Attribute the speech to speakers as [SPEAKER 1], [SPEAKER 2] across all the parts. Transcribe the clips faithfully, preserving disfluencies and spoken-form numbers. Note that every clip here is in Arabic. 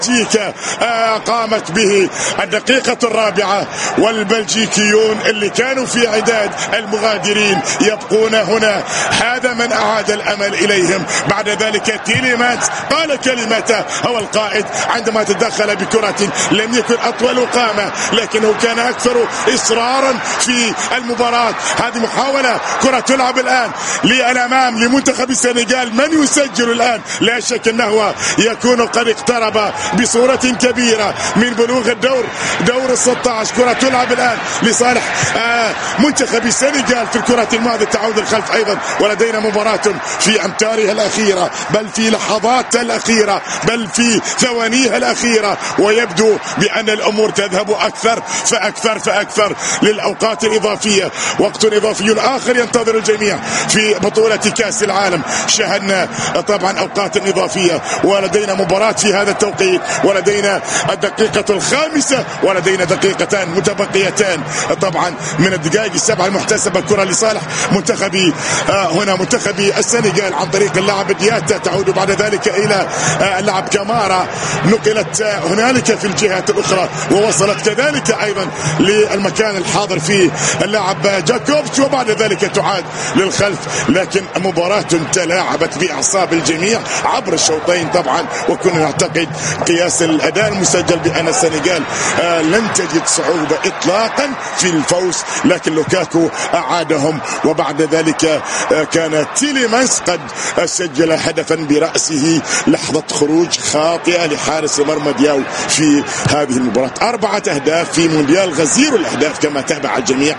[SPEAKER 1] بلجيكا قامت به الدقيقة الرابعة، والبلجيكيون اللي كانوا في عداد المغادرين يبقون هنا. هذا من أعاد الأمل إليهم. بعد ذلك تيليمانس قال كلمته، هو القائد عندما تدخل بكرة لم يكن أطول قامة لكنه كان أكثر إصرارا في المباراة. هذه محاولة، كرة تلعب الآن للأمام لمنتخب السنغال. من يسجل الآن؟ لا شك أنه يكون قد اقترب بصورة كبيرة من بلوغ الدور دور الستة عشر. كرة تلعب الآن لصالح آه منتخب السنغال. في الكرة الماضية تعود الخلف أيضا، ولدينا مباراة في أمتارها الأخيرة، بل في لحظات الأخيرة، بل في ثوانيها الأخيرة، ويبدو بأن الأمور تذهب أكثر فأكثر فأكثر للأوقات الإضافية. وقت إضافي آخر ينتظر الجميع في بطولة كأس العالم. شاهدنا طبعا أوقات إضافية، ولدينا مباراة في هذا التوقيت، ولدينا الدقيقة الخامسة، ولدينا دقيقتان متبقيتان طبعا من الدقائق السبعة المحتسبة. كرة لصالح منتخبي آه هنا منتخبي السنغال عن طريق اللاعب دياتا، تعود بعد ذلك إلى آه اللاعب كامارا، نقلت آه هنالك في الجهة الأخرى، ووصلت كذلك أيضا للمكان الحاضر فيه اللاعب جاكوبش، وبعد ذلك تعاد للخلف. لكن مباراة تلاعبت بأعصاب الجميع عبر الشوطين طبعا، وكنا نعتقد قياس الأداء المسجل بأن السنغال آه لن تجد صعوبة إطلاقا في الفوز، لكن لوكاكو أعادهم. وبعد ذلك آه كان تيليمانس قد سجل هدفا برأسه لحظة خروج خاطئة لحارس مرمى دياو في هذه المباراة. أربعة أهداف في مونديال غزير الأهداف كما تابع الجميع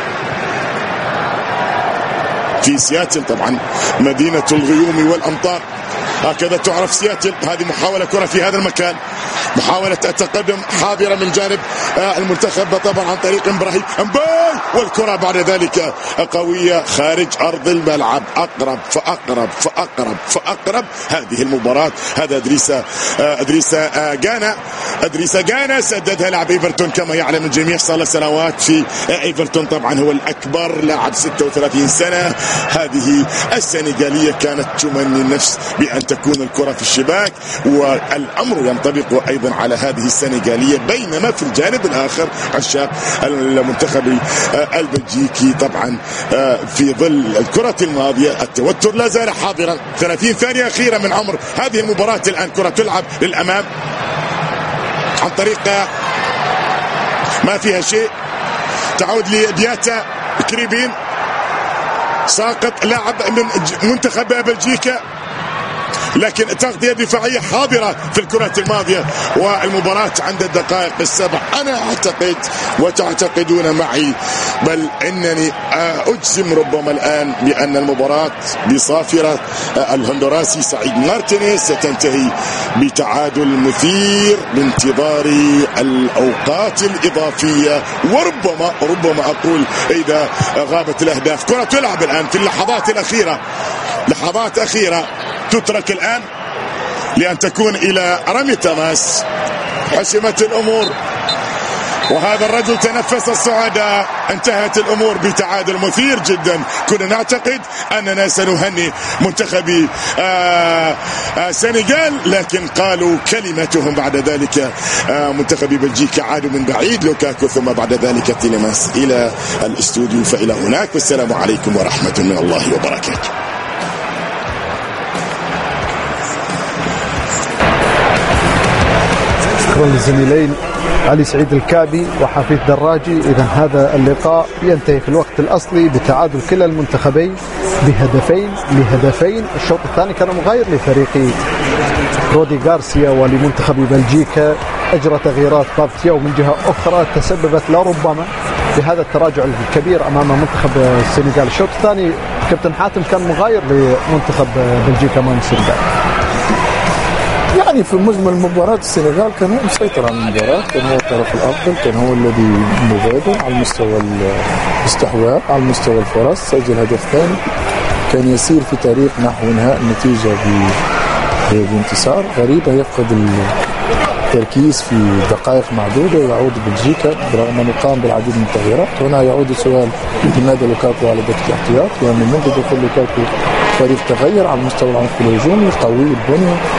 [SPEAKER 1] في سياتل، طبعا مدينة الغيوم والأمطار، هكذا تعرف سياتل. هذه محاولة كرة في هذا المكان، محاولة التقدم حاضرة من جانب المنتخب طبعا عن طريق إبراهيم امباي، والكرة بعد ذلك قوية خارج أرض الملعب. أقرب فأقرب فأقرب فأقرب هذه المباراة. هذا أدريسا أدريسا جانا أدريسا جانا سددها لاعب إيفرتون كما يعلم الجميع، صار له سنوات في إيفرتون، طبعا هو الأكبر، لاعب ستة وثلاثين سنة. هذه السنغالية كانت تمني النفس بأن تكون الكرة في الشباك، والأمر ينطبق أيضا على هذه السنغالية. بينما في الجانب الآخر عشاق المنتخب البلجيكي طبعا في ظل الكرة الماضية التوتر لا زال حاضرا. ثلاثين ثانية أخيرة من عمر هذه المباراة. الآن كرة تلعب للأمام عن طريق ما فيها شيء، تعود لدياتا كريبين، ساقط لاعب من منتخب بلجيكا، لكن تغطية دفاعية حاضرة في الكرة الماضية. والمباراة عند الدقائق السبع. أنا أعتقد وتعتقدون معي، بل إنني أجزم ربما الآن بأن المباراة بصافرة الهندوراسي سعيد مارتينيز ستنتهي بتعادل مثير بانتظار الأوقات الإضافية، وربما ربما أقول إذا غابت الأهداف. كرة تلعب الآن في اللحظات الأخيرة، لحظات أخيرة تترك الآن لأن تكون إلى رمي تماس. حسمت الأمور، وهذا الرجل تنفس السعادة. انتهت الأمور بتعادل مثير جدا. كنا نعتقد أننا سنهني منتخبي آآ آآ سنغال، لكن قالوا كلمتهم بعد ذلك. منتخبي بلجيكا عادوا من بعيد، لوكاكو ثم بعد ذلك تيليمانس إلى الاستوديو، فإلى هناك، والسلام عليكم ورحمة من الله وبركاته.
[SPEAKER 2] شكرا للزميلين علي سعيد الكعبي وحفيظ دراجي. إذا هذا اللقاء ينتهي في الوقت الأصلي بتعادل كلا المنتخبين بهدفين لهدفين. الشوط الثاني كان مغاير لفريق رودي غارسيا ولمنتخب بلجيكا، أجرى تغييرات بارتياو من جهة أخرى تسببت لربما بهذا التراجع الكبير أمام منتخب السنغال. الشوط الثاني كابتن حاتم كان مغاير لمنتخب بلجيكا أمام السنغال.
[SPEAKER 3] يعني في مجمل مباراة السنغال كان هو مسيطر على المباراة، كان هو الطرف الأفضل، كان هو الذي مبادر على مستوى الاستحواذ، على مستوى الفرص، سجل هدف ثاني، كان يسير في طريق نحو انهاء النتيجة بانتصار. غريبة يفقد التركيز في دقائق معدودة ويعود بلجيكا برغم أنه قام بالعديد من التغييرات. هنا يعود السؤال لماذا لوكاكو على دكة الاحتياط؟ لأنه يعني منذ دخول لوكاكو فريق تغير على مستوى العمق الهجومي، قوي البنية،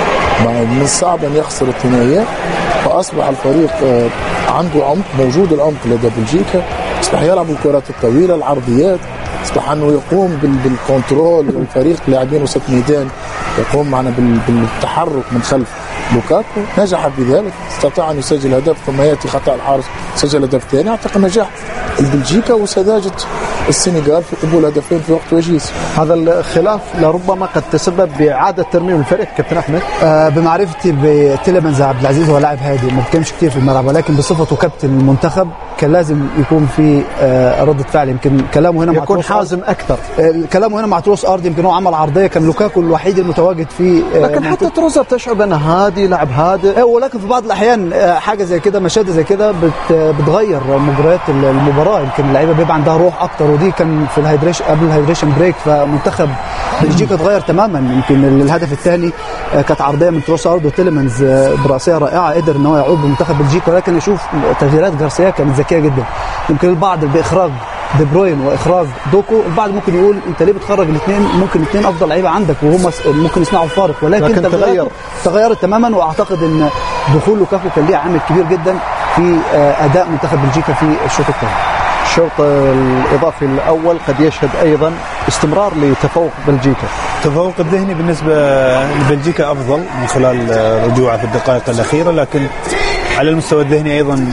[SPEAKER 3] من الصعب أن يخسر الثنائيات، فأصبح الفريق عنده عمق، موجود العمق لدى بلجيكا، أصبح يلعب الكرات الطويلة العرضيات، أصبح أنه يقوم بالكنترول، والفريق لاعبين وسط ميدان يقوم معنا بالتحرك من خلف لوكاكو، نجح بذلك، استطاع أن يسجل هدف ثم يأتي خطأ الحارس سجل هدف ثاني. أعتقد نجاح البلجيكا وسذاجة السنغال في قبول هدفين في وقت وجيز.
[SPEAKER 2] هذا الخلاف لربما قد تسبب بإعادة ترميم الفريق. كابتن أحمد،
[SPEAKER 4] آه بمعرفتي بتيليمانز عبد العزيز هو لاعب هادي ما بيتكلمش كتير في الملعب، ولكن بصفته كابتن المنتخب كان لازم يكون في آه ردة فعل. يمكن كلامه هنا
[SPEAKER 2] يكون حازم أكثر.
[SPEAKER 4] آه كلامه هنا مع تروس أرض، يمكن هو عمل عرضية كان لوكاكو الوحيد المتواجد في
[SPEAKER 2] آه لكن حتى تروس بتشعر أنه هادي لاعب هادئ،
[SPEAKER 4] آه ولكن في بعض الأحيان آه حاجة زي كده مشاهد زي كده بت بتغير مجريات المباراة. يمكن اللعيبة بيبقى عندها روح أكتر، ودي كان في الهيدريشن قبل الهيدريشن بريك، فمنتخب بلجيكا اتغير تماما. يمكن الهدف الثاني كانت عرضيه من تروسارد وتيليمانز براسيه رائعه، قدر ان هو يعود بمنتخب بلجيكا، ولكن يشوف تغييرات جارسيا كانت ذكيه جدا. يمكن البعض باخراج دي بروين واخراج دوكو، البعض ممكن يقول انت ليه بتخرج الاثنين؟ ممكن الاثنين افضل لعيبه عندك وهم ممكن يصنعوا الفارق، ولكن,
[SPEAKER 2] لكن تغير
[SPEAKER 4] تغيرت تماما. واعتقد ان دخول لوكاكو كان ليه عامل كبير جدا في اداء منتخب بلجيكا في الشوط الثاني.
[SPEAKER 2] الشوط الإضافي الأول قد يشهد أيضا استمرار لتفوق بلجيكا.
[SPEAKER 5] التفوق الذهني بالنسبة لبلجيكا أفضل من خلال رجوعه في الدقائق الأخيرة، لكن على المستوى الذهني أيضا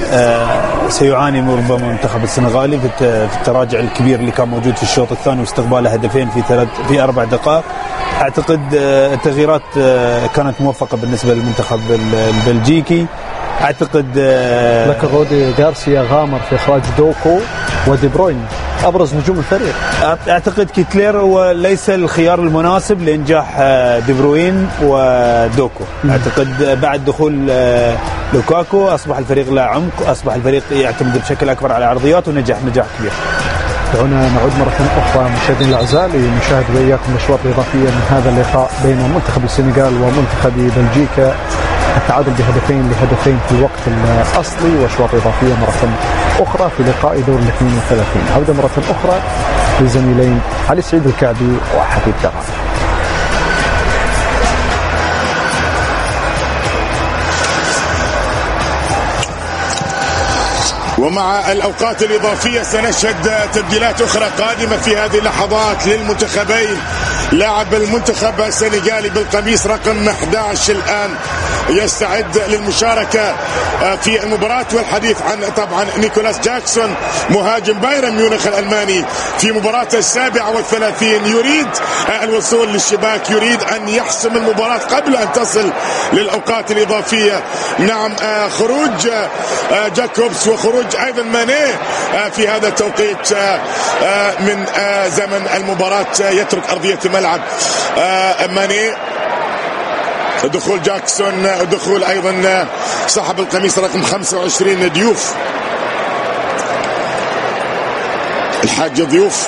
[SPEAKER 5] سيعاني ربما المنتخب السنغالي في التراجع الكبير اللي كان موجود في الشوط الثاني واستقباله هدفين في ثلاث في أربع دقائق. أعتقد التغييرات كانت موفقة بالنسبة للمنتخب البلجيكي. اعتقد
[SPEAKER 2] لكن رودي غارسيا غامر في اخراج دوكو ودي بروين ابرز نجوم الفريق.
[SPEAKER 5] اعتقد كيتلير هو ليس الخيار المناسب لانجاح دي بروين ودوكو. اعتقد بعد دخول لوكاكو اصبح الفريق له عمق، اصبح الفريق يعتمد بشكل اكبر على العرضيات ونجح نجاح كبير.
[SPEAKER 2] دعونا نعود مرة أخرى مشاهدينا الأعزاء لنشاهد وإياكم الأشواط الإضافية من هذا اللقاء بين منتخب السنغال ومنتخب بلجيكا. التعادل بهدفين لهدفين في الوقت الأصلي، وأشواط إضافية مرة أخرى في لقاء دور الاثنين وثلاثين. عودة مرة أخرى للزميلين علي سعيد الكعبي وحبيب دراج.
[SPEAKER 1] ومع الأوقات الإضافية سنشهد تبديلات أخرى قادمة في هذه اللحظات للمنتخبين. لاعب المنتخب السنغالي بالقميص رقم أحد عشر الآن يستعد للمشاركة في المباراة، والحديث عن طبعا نيكولاس جاكسون مهاجم بايرن ميونخ الألماني في مباراة السابعة والثلاثين، يريد الوصول للشباك، يريد أن يحسم المباراة قبل أن تصل للأوقات الإضافية. نعم، خروج جاكوبس وخروج أيضا ماني في هذا التوقيت من زمن المباراة يترك أرضية الملعب. ماني، دخول جاكسون، دخول أيضا صاحب القميص رقم خمسة وعشرين ضيوف، الحاج ضيوف.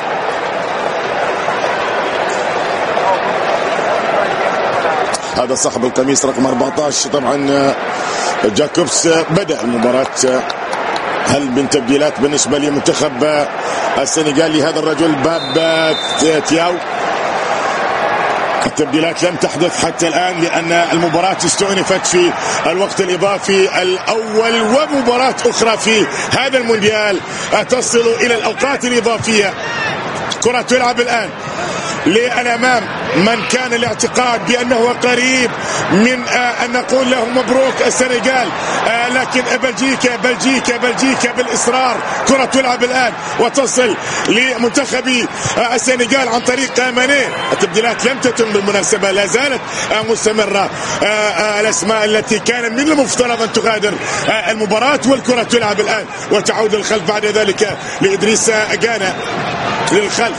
[SPEAKER 1] هذا صاحب القميص رقم أربعة عشر. طبعا جاكوبس بدأ المباراة. هل من تبديلات بالنسبة لمنتخب السنغالي هذا الرجل باب تياو؟ التبديلات لم تحدث حتى الآن لأن المباراة استؤنفت في الوقت الإضافي الأول، ومباراة أخرى في هذا المونديال تصل إلى الأوقات الإضافية. كرة تلعب الآن للأمام. من كان الاعتقاد بأنه قريب من أن نقول له مبروك السنغال، لكن بلجيكا بلجيكا بلجيكا بالإصرار. كرة تلعب الآن وتصل لمنتخب السنغال عن طريق ماني. التبديلات لم تتم بالمناسبة، لا زالت مستمرة الأسماء التي كان من المفترض أن تغادر المباراة. والكرة تلعب الآن وتعود للخلف بعد ذلك لإدريس أجانا للخلف.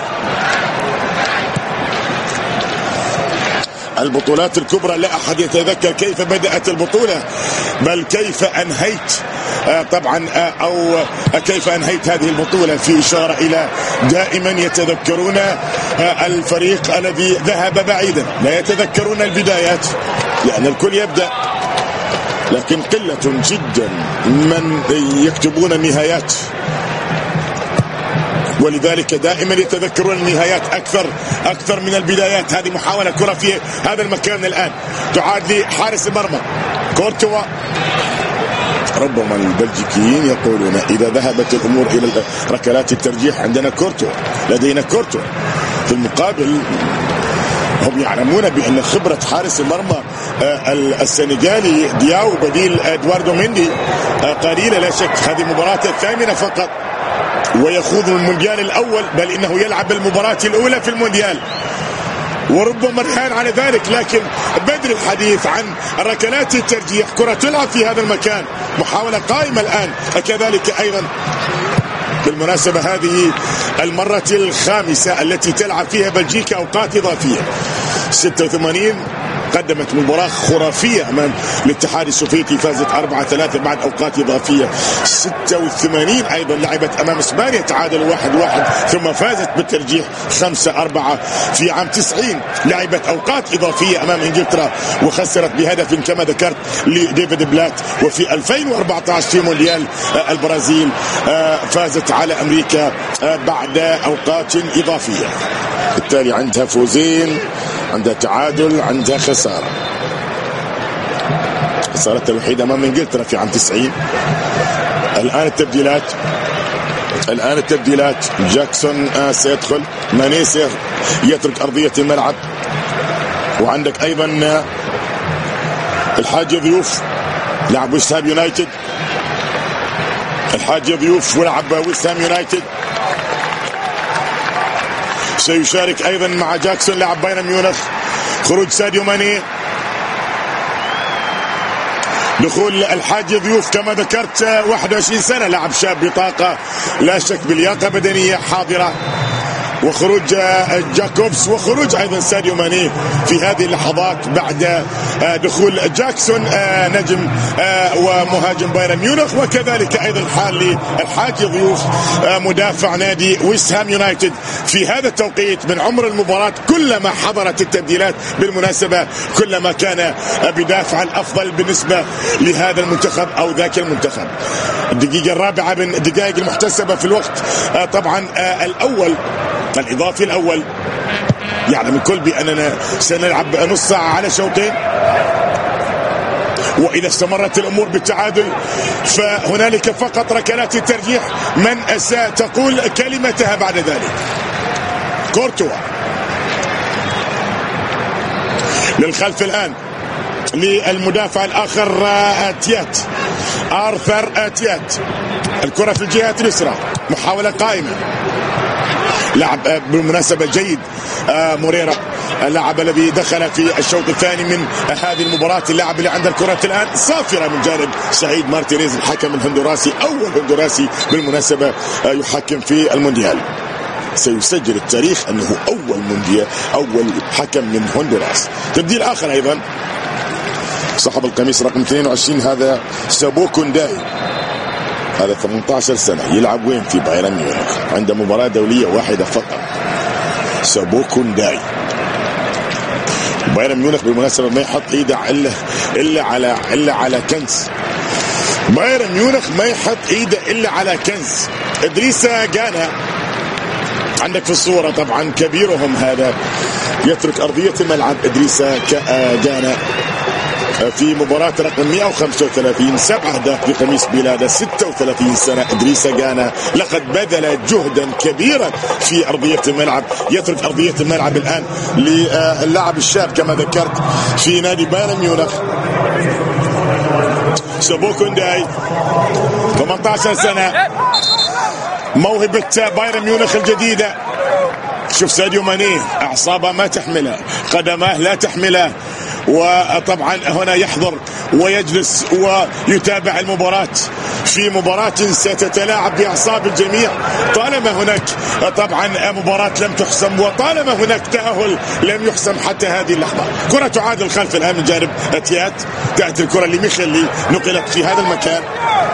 [SPEAKER 1] البطولات الكبرى لا أحد يتذكر كيف بدأت البطولة، بل كيف أنهيت طبعا أو كيف أنهيت هذه البطولة. في إشارة إلى دائما يتذكرون الفريق الذي ذهب بعيدا، لا يتذكرون البدايات لأن الكل يبدأ، لكن قلة جدا من يكتبون النهايات. ولذلك دائما يتذكرون النهايات أكثر أكثر من البدايات. هذه محاولة كرة في هذا المكان الآن تعاد لحارس المرمى كورتوا. ربما البلجيكيين يقولون إذا ذهبت الأمور إلى ركلات الترجيح عندنا كورتوا، لدينا كورتوا. في المقابل هم يعلمون بأن خبرة حارس المرمى السنغالي دياو بديل ادواردو مندي قليلة لا شك. هذه مباراة الثامنة فقط ويخوض المونديال الأول، بل إنه يلعب المباراة الأولى في المونديال وربما رهان على ذلك. لكن بدر الحديث عن ركلات الترجيح، كرة تلعب في هذا المكان، محاولة قائمة الآن. كذلك أيضا بالمناسبة هذه المرة الخامسة التي تلعب فيها بلجيكا أوقات إضافية. ستة وثمانين قدمت مباراة خرافية أمام الاتحاد السوفيتي، فازت أربعة ثلاثة بعد أوقات إضافية. ستة وثمانين أيضا لعبت أمام إسبانيا، تعادل واحد واحد ثم فازت بالترجيح خمسة أربعة. في عام تسعين لعبت أوقات إضافية أمام إنجلترا وخسرت بهدف كما ذكرت لديفيد بلات. وفي ألفين وأربعة عشر في مونديال البرازيل فازت على أمريكا بعد أوقات إضافية. بالتالي عندها فوزين، عندها تعادل، عندها خسارة. خسارتها الوحيدة أمام إنجلترا في عام تسعين. الآن التبديلات الآن التبديلات جاكسون آه سيدخل، ماني يترك أرضية الملعب. وعندك أيضا الحاج ضيوف لعب ويست هام يونايتد، الحاج ضيوف ولعب ويست هام يونايتد. سيشارك أيضا مع جاكسون لاعب بايرن ميونخ. خروج ساديو ماني، دخول الحاج ضيوف كما ذكرت واحد وعشرين سنة، لاعب شاب بطاقة لا شك بلياقة بدنية حاضرة. وخروج جاكوبس وخروج أيضا ساديو ماني في هذه اللحظات بعد دخول جاكسون نجم ومهاجم بايرن ميونخ. وكذلك أيضا الحال للحاج ضيوف مدافع نادي ويست هام يونايتد. في هذا التوقيت من عمر المباراة كلما حضرت التبديلات بالمناسبة كلما كان بدافع الأفضل بالنسبة لهذا المنتخب أو ذاك المنتخب. الدقيقة الرابعة من الدقائق المحتسبة في الوقت طبعا الأول الإضافي الأول. يعلم الكل بأننا سنلعب نص ساعة على شوطين، وإذا استمرت الأمور بالتعادل فهنالك فقط ركلات الترجيح من ستقول كلمتها بعد ذلك. كورتوا للخلف الآن للمدافع الآخر تيات، آرثر تيات. الكرة في الجهة اليسرى، محاولة قائمة. لعب بالمناسبة جيد موريرا، اللاعب الذي دخل في الشوط الثاني من هذه المباراة، اللاعب اللي عنده الكرة الآن صافرة من جانب سعيد مارتينيز الحكم الهندوراسي، أول هندوراسي بالمناسبة يحكم في المونديال. سيسجل التاريخ أنه أول مونديال أول حكم من هندوراس. تبديل آخر أيضا صاحب القميص رقم اثنين وعشرين، هذا سابو كونداي، هذا ثمانية عشر سنة، يلعب وين؟ في بايرن ميونخ، عنده مباراة دولية واحدة فقط. سابو كونداي. بايرن ميونخ بالمناسبة ما يحط ايده الا الا على الا على كنز. بايرن ميونخ ما يحط ايده الا على كنز. ادريسا جانا عندك في الصورة طبعا كبيرهم هذا يترك أرضية الملعب. إدريسا جانا في مباراة رقم مئة وخمسة وثلاثين، سبع أهداف بقميص بلاده، ستة وثلاثين سنة. إدريسا جانا لقد بذل جهدا كبيرا في أرضية الملعب، يترك أرضية الملعب الآن للاعب الشاب كما ذكرت في نادي بايرن ميونخ سابو كونداي، ثمانية عشر سنة، موهبة بايرن ميونخ الجديدة. شوف ساديو ماني، أعصابه ما تحمله، قدماه لا تحمله، وطبعا هنا يحضر ويجلس ويتابع المباراة في مباراة ستتلاعب بأعصاب الجميع، طالما هناك طبعا مباراة لم تحسم وطالما هناك تأهل لم يحسم حتى هذه اللحظة. كرة تعادل خلف الآن من جانب تيات، تأتي الكرة لميخيلي، نقلت في هذا المكان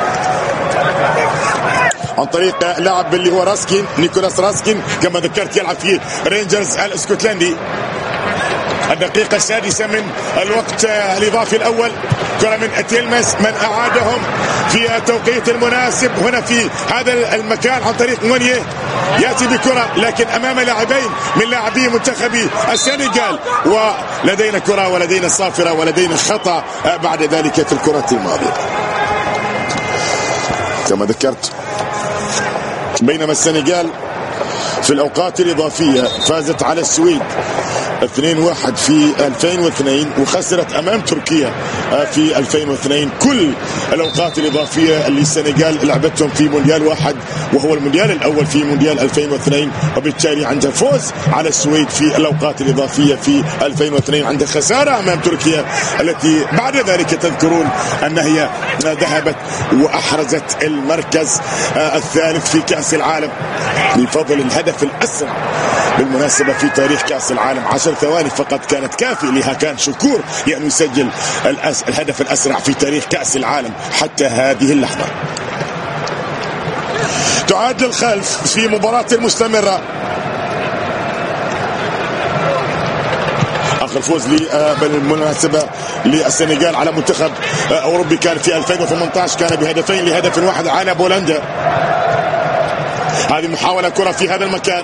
[SPEAKER 1] عن طريق لاعب اللي هو راسكين، نيكولاس راسكين كما ذكرت، يلعب في رينجرز الاسكتلندي. الدقيقة السادسة من الوقت الإضافي الأول. كرة من تيلمس من أعادهم في التوقيت المناسب هنا في هذا المكان عن طريق مونيه. يأتي بكرة لكن أمام لاعبين من لاعبي منتخب السنغال، ولدينا كرة ولدينا صافرة ولدينا خطأ بعد ذلك في الكرة الماضية. كما ذكرت بينما السنغال في الأوقات الإضافية فازت على السويد اثنين واحد في ألفين واثنين وخسرت أمام تركيا في ألفين واثنين. كل الأوقات الإضافية اللي السنغال لعبتهم في مونديال واحد وهو المونديال الأول في مونديال ألفين واثنين، وبالتالي عندها فوز على السويد في الأوقات الإضافية في ألفين واثنين، عندها خسارة أمام تركيا التي بعد ذلك تذكرون أن هي ذهبت وأحرزت المركز الثالث في كأس العالم بفضل الهدف الأسرع بالمناسبة في تاريخ كأس العالم. عشر ثواني فقط كانت كافية لهاكان شكور يعني يسجل الهدف الأسرع في تاريخ كأس العالم حتى هذه اللحظة. تعاد للخلف في مباراة مستمرة. آخر فوز لي بالمناسبة للسنغال على منتخب أوروبي كان في ألفين وثمانية عشر، كان بهدفين لهدف واحد على بولندا. هذه محاولة كرة في هذا المكان،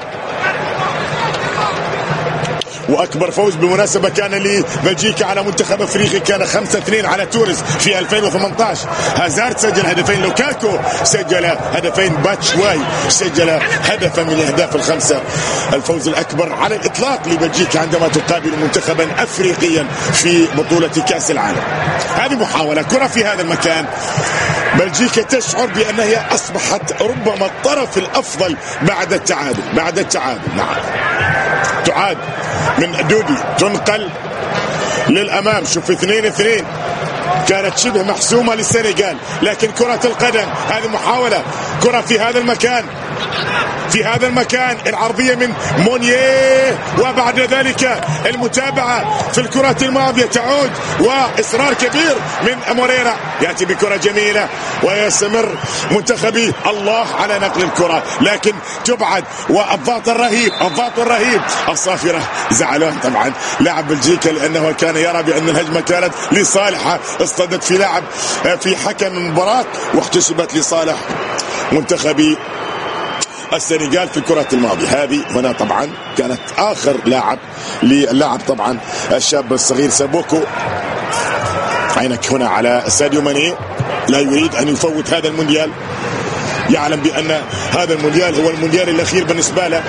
[SPEAKER 1] واكبر فوز بالمناسبه كان لبلجيكا على منتخب افريقيا كان خمسة اثنين على تونس في ألفين وثمانية عشر. هازارد سجل هدفين، لوكاكو سجل هدفين، باتشواي سجل هدفا من الاهداف الخمسه. الفوز الاكبر على الاطلاق لبلجيكا عندما تقابل منتخبا افريقيا في بطوله كاس العالم. هذه محاوله كره في هذا المكان. بلجيكا تشعر بان هي اصبحت ربما الطرف الافضل بعد التعادل بعد التعادل نعم. تعاد من دودي، تنقل للأمام. شوف اثنين اثنين كانت شبه محسومة للسنغال، لكن كرة القدم هذه محاولة كرة في هذا المكان في هذا المكان العرضية من مونيه، وبعد ذلك المتابعة في الكرة الماضية تعود وإصرار كبير من موريرا. يأتي بكرة جميلة ويستمر منتخبي الله على نقل الكرة، لكن تبعد والضغط الرهيب الضغط الرهيب. الصافرة زعلان طبعا لاعب بلجيكا لأنه كان يرى بأن الهجمة كانت لصالحه، اصطدت في لاعب في حكم المباراة واحتسبت لصالح منتخبي السنغال في الكرة الماضية. هذه هنا طبعا كانت آخر لاعب للاعب طبعا الشاب الصغير سابوكو. عينك هنا على ساديو ماني، لا يريد أن يفوت هذا المونديال، يعلم بأن هذا المونديال هو المونديال الأخير بالنسبة له.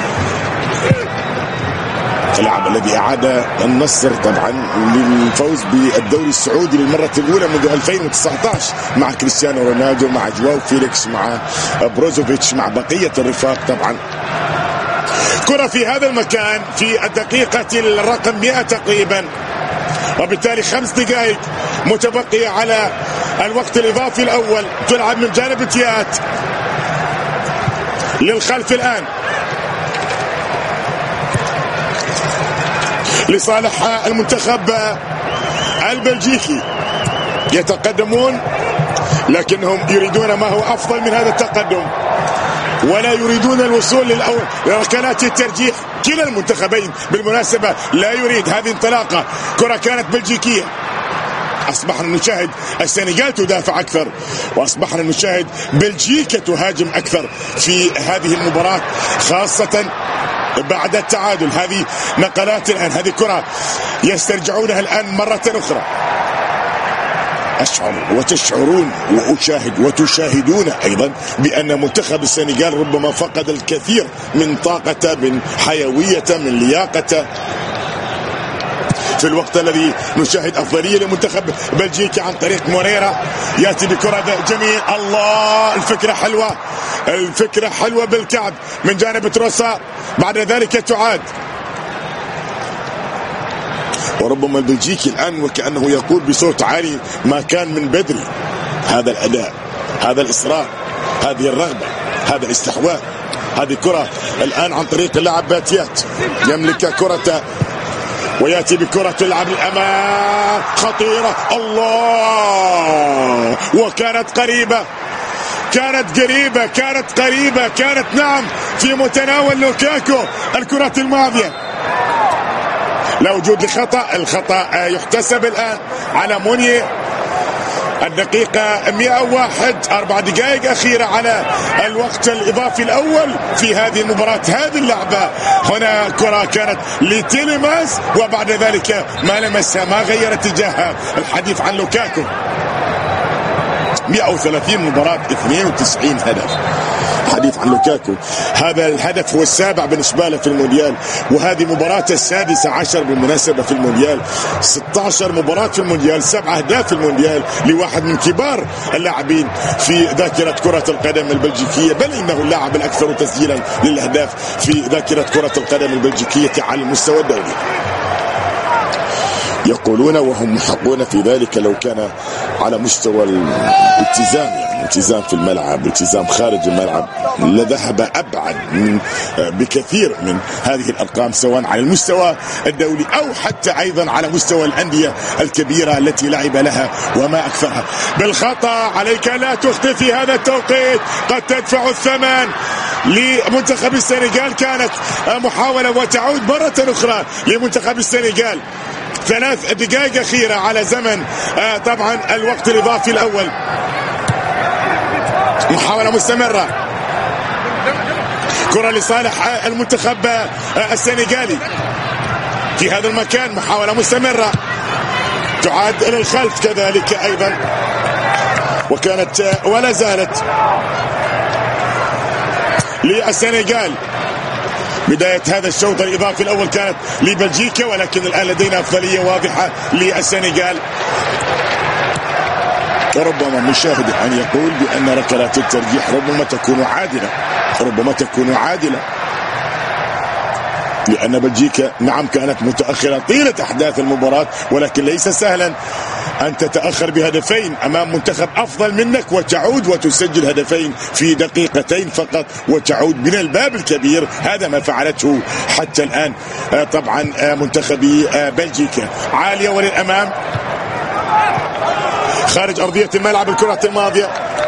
[SPEAKER 1] اللاعب الذي أعاد النصر طبعا للفوز بالدوري السعودي للمرة الأولى منذ ألفين وتسعة عشر مع كريستيانو رونالدو مع جواو فيليكس مع بروزوفيتش مع بقية الرفاق طبعا. كرة في هذا المكان في الدقيقة الرقم مئة تقريبا، وبالتالي خمس دقائق متبقية على الوقت الإضافي الأول. تلعب من جانب تيات للخلف الآن لصالح المنتخب البلجيكي. يتقدمون لكنهم يريدون ما هو أفضل من هذا التقدم، ولا يريدون الوصول لركلات الترجيح. كلا المنتخبين بالمناسبة لا يريد هذه انطلاقة. كرة كانت بلجيكية. أصبحنا نشاهد السنغال تدافع أكثر، وأصبحنا نشاهد بلجيكا تهاجم أكثر في هذه المباراة خاصة بعد التعادل. هذه نقلات الآن، هذه كرة يسترجعونها الآن مرة أخرى. أشعر وتشعرون وأشاهد وتشاهدون أيضا بأن منتخب السنغال ربما فقد الكثير من طاقته، من حيويته، من لياقته في الوقت الذي نشاهد أفضلية لمنتخب بلجيكا عن طريق موريرا. يأتي بكرة جميل، الله الفكرة حلوة الفكرة حلوة بالكعب من جانب تروسا. بعد ذلك تعاد، وربما البلجيكي الآن وكأنه يقول بصوت عالي ما كان من بدري. هذا الأداء، هذا الإصرار، هذه الرغبة، هذا الاستحواذ. هذه كرة الآن عن طريق اللاعب باتيات، يملك كرة ويأتي بكرة تلعب الأمام خطيرة، الله، وكانت قريبة كانت قريبة كانت قريبة كانت نعم في متناول لوكاكو الكرة الماضية. لا وجود لخطأ. الخطأ يحتسب الآن على مونيه. الدقيقة مئة وواحد، أربع دقائق أخيرة على الوقت الإضافي الأول في هذه المباراة. هذه اللعبة هنا كرة كانت لتيليمانس وبعد ذلك ما لمسها، ما غير اتجاهها. الحديث عن لوكاكو، مئة وثلاثين مباراة، اثنين وتسعين هدف. حديث عن لوكاكو، هذا الهدف هو السابع بالنسبة له في المونديال، وهذه مباراة السادسة عشر بالمناسبة في المونديال. ستة عشر مباراة في المونديال، سبع أهداف في المونديال لواحد من كبار اللاعبين في ذاكرة كرة القدم البلجيكية، بل إنه اللاعب الأكثر تسجيلا للأهداف في ذاكرة كرة القدم البلجيكية على المستوى الدولي. يقولون وهم محقون في ذلك لو كان على مستوى الالتزام، يعني التزام في الملعب، التزام خارج الملعب، لذهب أبعد من بكثير من هذه الأرقام، سواء على المستوى الدولي أو حتى أيضا على مستوى الأندية الكبيرة التي لعب لها وما أكثرها. بالخطأ، عليك لا تخطئ في هذا التوقيت، قد تدفع الثمن لمنتخب السنغال. كانت محاولة وتعود مرة أخرى لمنتخب السنغال. ثلاث دقائق أخيرة على زمن آه طبعا الوقت الإضافي الأول. محاولة مستمرة، كرة لصالح المنتخب آه السنغالي في هذا المكان. محاولة مستمرة تعاد إلى الخلف كذلك أيضا، وكانت آه ولا زالت للسنغال. بداية هذا الشوط الإضافي الأول كانت لبلجيكا، ولكن الآن لدينا أفضلية واضحة للسنغال. وربما مشاهد أن يقول بأن ركلات الترجيح ربما تكون عادلة، ربما تكون عادلة لأن بلجيكا نعم كانت متأخرة طيلة أحداث المباراة، ولكن ليس سهلا أن تتأخر بهدفين أمام منتخب أفضل منك وتعود وتسجل هدفين في دقيقتين فقط وتعود من الباب الكبير. هذا ما فعلته حتى الآن طبعا منتخبي بلجيكا. عالية وللأمام خارج أرضية الملعب الكرة الماضية.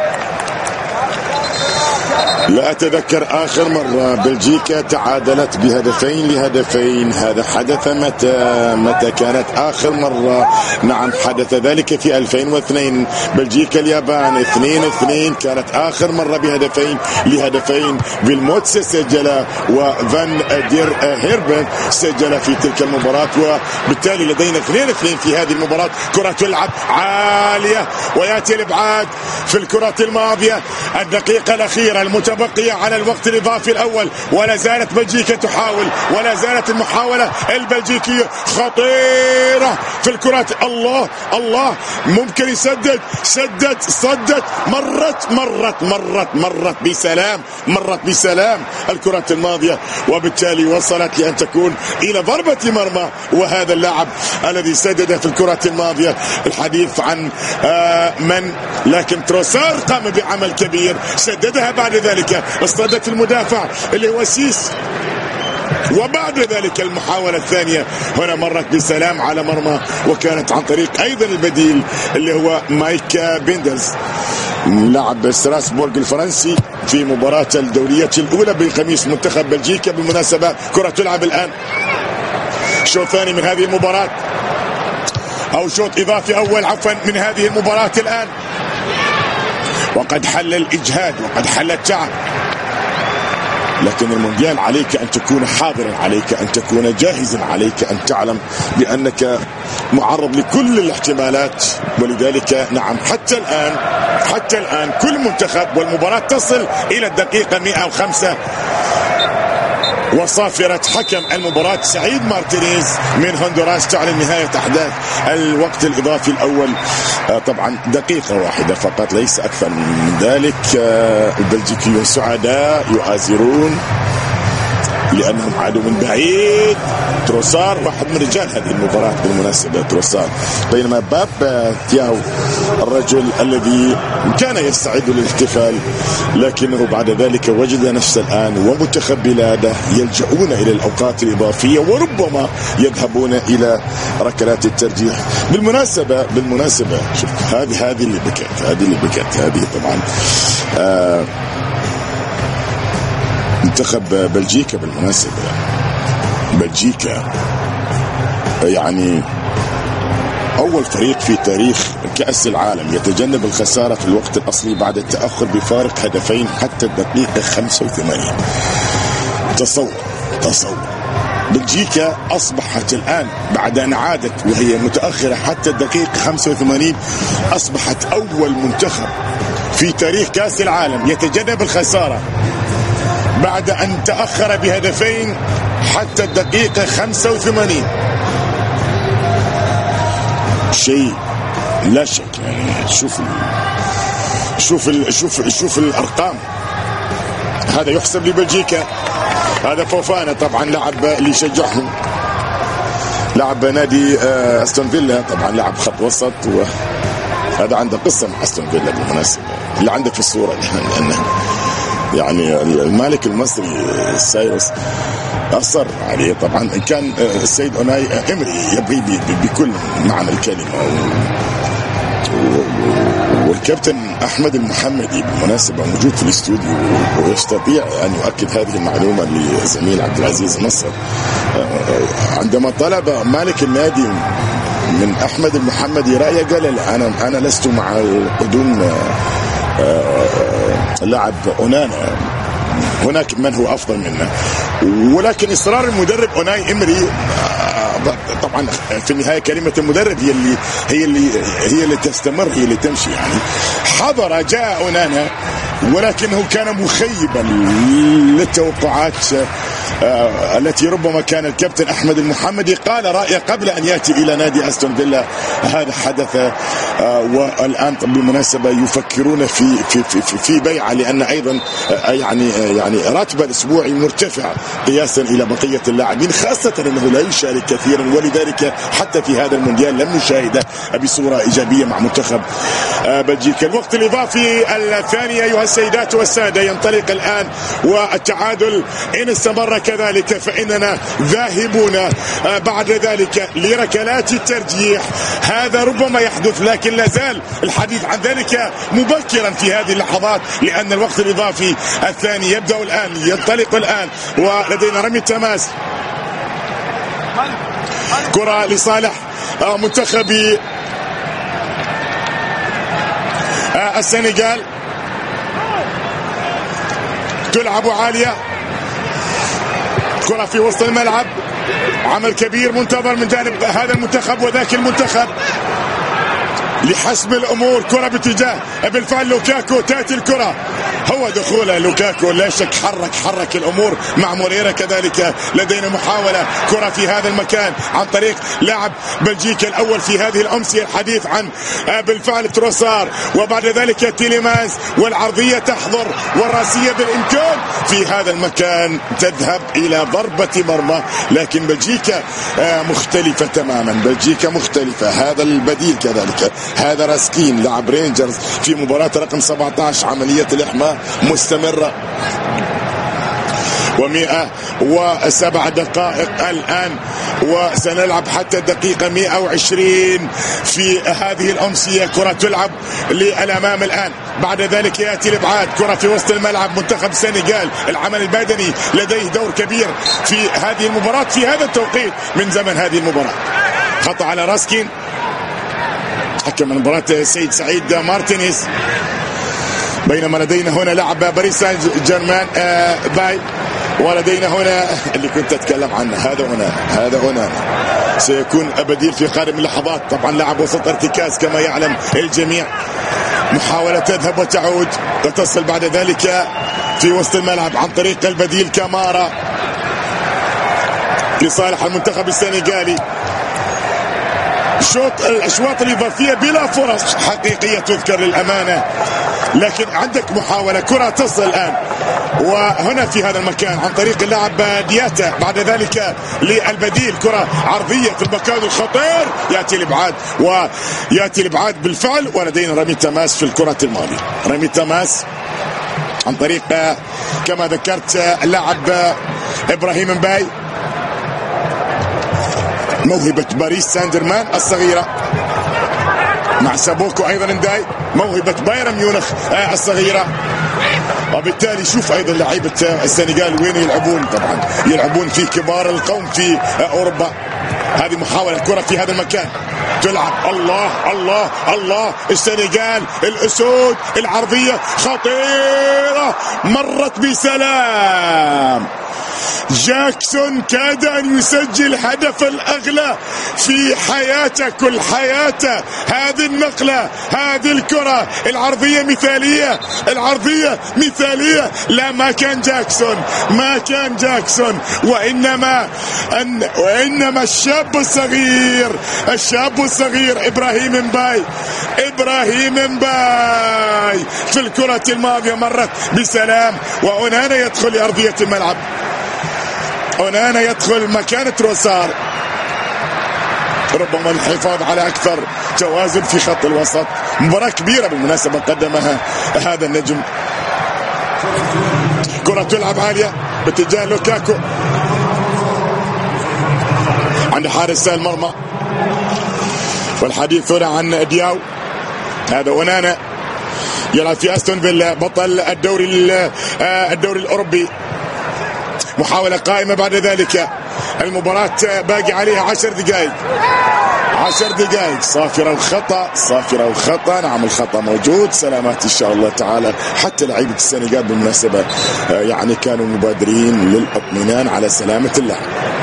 [SPEAKER 1] لا أتذكر آخر مرة بلجيكا تعادلت بهدفين لهدفين. هذا حدث متى متى كانت آخر مرة؟ نعم حدث ذلك في ألفين واثنين، بلجيكا اليابان اثنين اثنين، كانت آخر مرة بهدفين لهدفين. فيلموتس سجل وفان دير هيربن سجل في تلك المباراة، وبالتالي لدينا اثنين اثنين في هذه المباراة. كرة تلعب عالية ويأتي الإبعاد في الكرة الماضية. الدقيقة الأخيرة المتبقية على الوقت الإضافي الأول، ولا زالت بلجيكا تحاول، ولا زالت المحاولة البلجيكية خطيرة في الكرات. الله الله، ممكن يسدد، سدد، صدت، مرت مرت مرت مرت بسلام، مرت بسلام الكرات الماضية، وبالتالي وصلت لأن تكون إلى ضربة مرمى. وهذا اللاعب الذي سدد في الكرات الماضية، الحديث عن آه من لكن تروسار قام بعمل كبير، سددها بعد ذلك اصطدت المدافع اللي هو سيس، وبعد ذلك المحاولة الثانية هنا مرت بسلام على مرمى، وكانت عن طريق أيضا البديل اللي هو مايك بيندرز لاعب ستراسبورغ الفرنسي في مباراة الدورية الأولى بقميص منتخب بلجيكا. بالمناسبة كرة تلعب الآن شوط ثاني من هذه المباراة، أو شوط إضافي أول عفوا من هذه المباراة الآن. وقد حل الإجهاد وقد حل التعب، لكن المونديال عليك أن تكون حاضرا، عليك أن تكون جاهزا، عليك أن تعلم بأنك معرض لكل الاحتمالات. ولذلك نعم حتى الآن حتى الآن كل منتخب والمباراة تصل إلى الدقيقة مئة وخمسة وصافرة حكم المباراة سعيد مارتينيز من هندوراس تعلن نهاية أحداث الوقت الإضافي الأول. آه طبعا دقيقة واحدة فقط، ليس أكثر من ذلك. آه البلجيكيون سعداء يؤازرون لأنهم عادوا من بعيد. تروسار واحد من رجال هذه المباراة بالمناسبة، تروسار، بينما باب تياو الرجل الذي كان يستعد للاحتفال لكنه بعد ذلك وجد نفسه الآن ومنتخب بلاده يلجؤون إلى الأوقات الإضافية وربما يذهبون إلى ركلات الترجيح. بالمناسبة بالمناسبة شوف هذه هذه اللي بكت هذه اللي بكت هذه طبعا آه منتخب بلجيكا. بالمناسبة بلجيكا يعني أول فريق في تاريخ كأس العالم يتجنب الخسارة في الوقت الأصلي بعد التأخر بفارق هدفين حتى الدقيقة خمسة وثمانين. تصور تصور بلجيكا أصبحت الآن بعد أن عادت وهي متأخرة حتى الدقيقة خمسة وثمانين أصبحت أول منتخب في تاريخ كأس العالم يتجنب الخسارة بعد أن تأخر بهدفين حتى الدقيقة خمسة وثمانين. شيء لا شك يعني. شوف ال... شوف ال... شوف شوف الأرقام. هذا يحسب لبلجيكا. هذا فوفانا طبعا لعب اللي يشجعهم، لعب نادي استون فيلا، طبعا لعب خط وسط، وهذا عنده قصة مع استون فيلا بالمناسبة اللي عندك في الصورة، لأنه يعني المالك المصري سايروس أصر عليه. طبعا كان السيد أوناي إمري يبغي بكل معنى الكلمة، والكابتن أحمد المحمدي بالمناسبة موجود في الاستوديو ويستطيع أن يؤكد هذه المعلومة لزميل عبد العزيز نصر. عندما طلب مالك النادي من أحمد المحمدي رأيه قال لا، أنا أنا لست مع قدوم لاعب أونانا، هناك من هو أفضل منه. ولكن إصرار المدرب أوناي إمري، طبعا في النهاية كلمة المدرب هي اللي هي اللي هي اللي تستمر، هي اللي تمشي يعني. حضر جاء أونانا ولكنه كان مخيبا للتوقعات آه التي ربما كان الكابتن أحمد المحمدي قال رأيه قبل أن يأتي إلى نادي أستون فيلا. هذا حدث آه والآن بالمناسبة يفكرون في في في, في, في بيعه، لأن أيضا آه يعني آه يعني راتبه الأسبوعي مرتفع قياسا إلى بقية اللاعبين، خاصة أنه لا يشارك كثيرا، ولذلك حتى في هذا المونديال لم نشاهده بصورة إيجابية مع منتخب آه بلجيكا. الوقت الإضافي الثاني أيها السيدات والسادة ينطلق الآن، والتعادل إن استمر كذلك فإننا ذاهبون بعد ذلك لركلات الترجيح. هذا ربما يحدث، لكن لا زال الحديث عن ذلك مبكرا في هذه اللحظات، لأن الوقت الإضافي الثاني يبدأ الآن، ينطلق الآن، ولدينا رمي التماس. كرة لصالح منتخب السنغال، تلعب عالية، كرة في وسط الملعب، عمل كبير منتظر من جانب هذا المنتخب وذاك المنتخب لحسم الأمور. كرة باتجاه بالفعل لوكاكو، تأتي الكرة، هو دخول لوكاكو لا شك حرك حرك الأمور مع موريرا. كذلك لدينا محاولة كرة في هذا المكان عن طريق لاعب بلجيكا الأول في هذه الأمسية، الحديث عن بالفعل تروسار، وبعد ذلك تيليمانس، والعرضية تحضر والراسية بالإمكان في هذا المكان تذهب إلى ضربة مرمى. لكن بلجيكا مختلفة تماما، بلجيكا مختلفة. هذا البديل كذلك، هذا راسكين لاعب رينجرز في مباراة رقم سبعة عشر، عملية الإحماء مستمرة. ومئة وسبع دقائق الآن، وسنلعب حتى الدقيقة مئة وعشرين في هذه الأمسية. كرة تلعب للأمام الآن، بعد ذلك يأتي الإبعاد، كرة في وسط الملعب. منتخب السنغال العمل البدني لديه دور كبير في هذه المباراة في هذا التوقيت من زمن هذه المباراة. خطأ على راسكين، حكم المباراة السيد سعيد مارتينيز. بينما لدينا هنا لاعب باريس سان جيرمان آه باي، ولدينا هنا اللي كنت أتكلم عنه، هذا هنا هذا هنا سيكون بديل في قادم اللحظات. طبعا لاعب وسط ارتكاز كما يعلم الجميع. محاولة تذهب وتعود وتصل بعد ذلك في وسط الملعب عن طريق البديل كامارا لصالح المنتخب السنغالي. شوط الاشواط الاضافيه بلا فرص حقيقيه تذكر للامانه، لكن عندك محاوله، كره تصل الان وهنا في هذا المكان عن طريق اللاعب دياتا، بعد ذلك للبديل كره عرضيه في المكان الخطير، ياتي الابعاد وياتي الابعاد بالفعل. ولدينا رمي تماس في الكره الماضيه، رمي تماس عن طريق كما ذكرت اللاعب ابراهيم مباي، موهبة باريس سان جيرمان الصغيرة، مع سابوكو أيضا انداي، موهبة بايرن ميونخ الصغيرة. وبالتالي شوف أيضا لعيبة السنغال وين يلعبون، طبعا يلعبون في كبار القوم في أوروبا. هذه محاولة كرة في هذا المكان تلعب. الله الله الله السنغال الأسود العرضية خطيرة مرت بسلام. جاكسون كاد أن يسجل هدف الأغلى في حياته كل حياته. هذه النقلة هذه الكرة العرضية مثالية العرضية مثالية. لا ما كان جاكسون ما كان جاكسون وإنما أن وإنما الشاب الصغير الشاب الصغير إبراهيم مباي إبراهيم مباي في الكرة الماضية مرت بسلام. وأونانا يدخل لأرضية الملعب. أونانا يدخل مكان تروسار. ربما الحفاظ على أكثر توازن في خط الوسط. مباراة كبيرة بالمناسبة قدمها هذا النجم. كرة تلعب عالية باتجاه لوكاكو عند حارس المرمى. والحديث هنا عن دياو. هذا أونانا يلعب في أستون فيلا بطل الدوري الدوري الأوروبي. محاولة قائمة بعد ذلك. المباراة باقي عليها عشر دقائق عشر دقائق. صافرة وخطأ صافرة وخطأ. نعم الخطأ موجود. سلامات إن شاء الله تعالى. حتى لعيبة السنغال بالمناسبة يعني كانوا مبادرين للإطمئنان على سلامة اللاعب.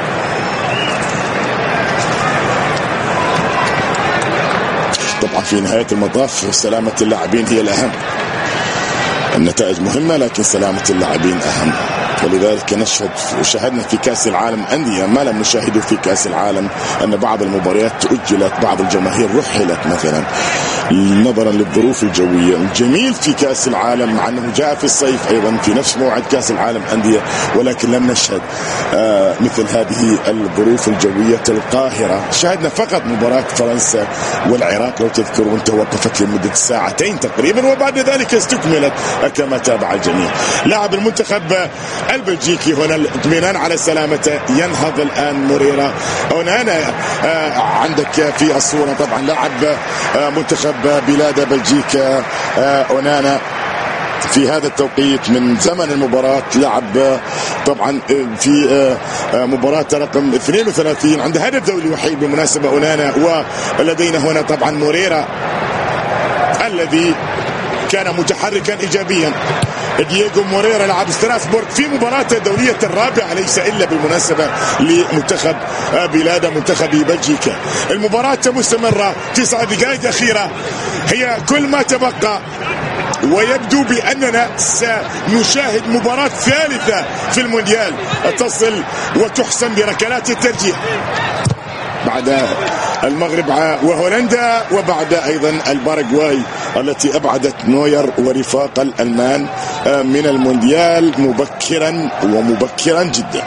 [SPEAKER 1] طبعا في نهاية المطاف سلامة اللاعبين هي الأهم. النتائج مهمة لكن سلامة اللاعبين أهم. ولذلك نشهد وشاهدنا في كأس العالم أندية ما لم نشاهده في كأس العالم أن بعض المباريات تؤجلت بعض الجماهير رحلت مثلا نظرا للظروف الجوية. الجميل في كأس العالم مع أنه جاء في الصيف أيضا في نفس موعد كأس العالم أندية ولكن لم نشهد آه مثل هذه الظروف الجوية القاهرة. شاهدنا فقط مباراة فرنسا والعراق لو تذكرون توقفت لمدة ساعتين تقريبا وبعد ذلك استكملت كما تابع الجميع. لاعب المنتخب البلجيكي هنا الاطمئنان على سلامته. ينهض الآن موريرا. أونانا آه عندك في الصورة طبعا لاعب آه منتخب بلاد بلجيكا. آه أونانا في هذا التوقيت من زمن المباراة لعب طبعا في مباراة رقم اثنين وثلاثين عند هدف دولي وحيد بالمناسبة أونانا. ولدينا هنا طبعا موريرا الذي كان متحركا إيجابيا. دييغو موريرا لاعب ستراسبورغ في مباراة الدولية الرابعة ليس إلا بالمناسبة لمنتخب بلاد منتخب بلجيكا. المباراة مستمرة تسع دقائق أخيرة هي كل ما تبقى ويبدو بأننا سنشاهد مباراة ثالثة في المونديال تصل وتحسم بركلات الترجيح بعد المغرب وهولندا وبعد أيضا الباراغواي التي أبعدت نوير ورفاق الألمان من المونديال مبكرا ومبكرا جدا.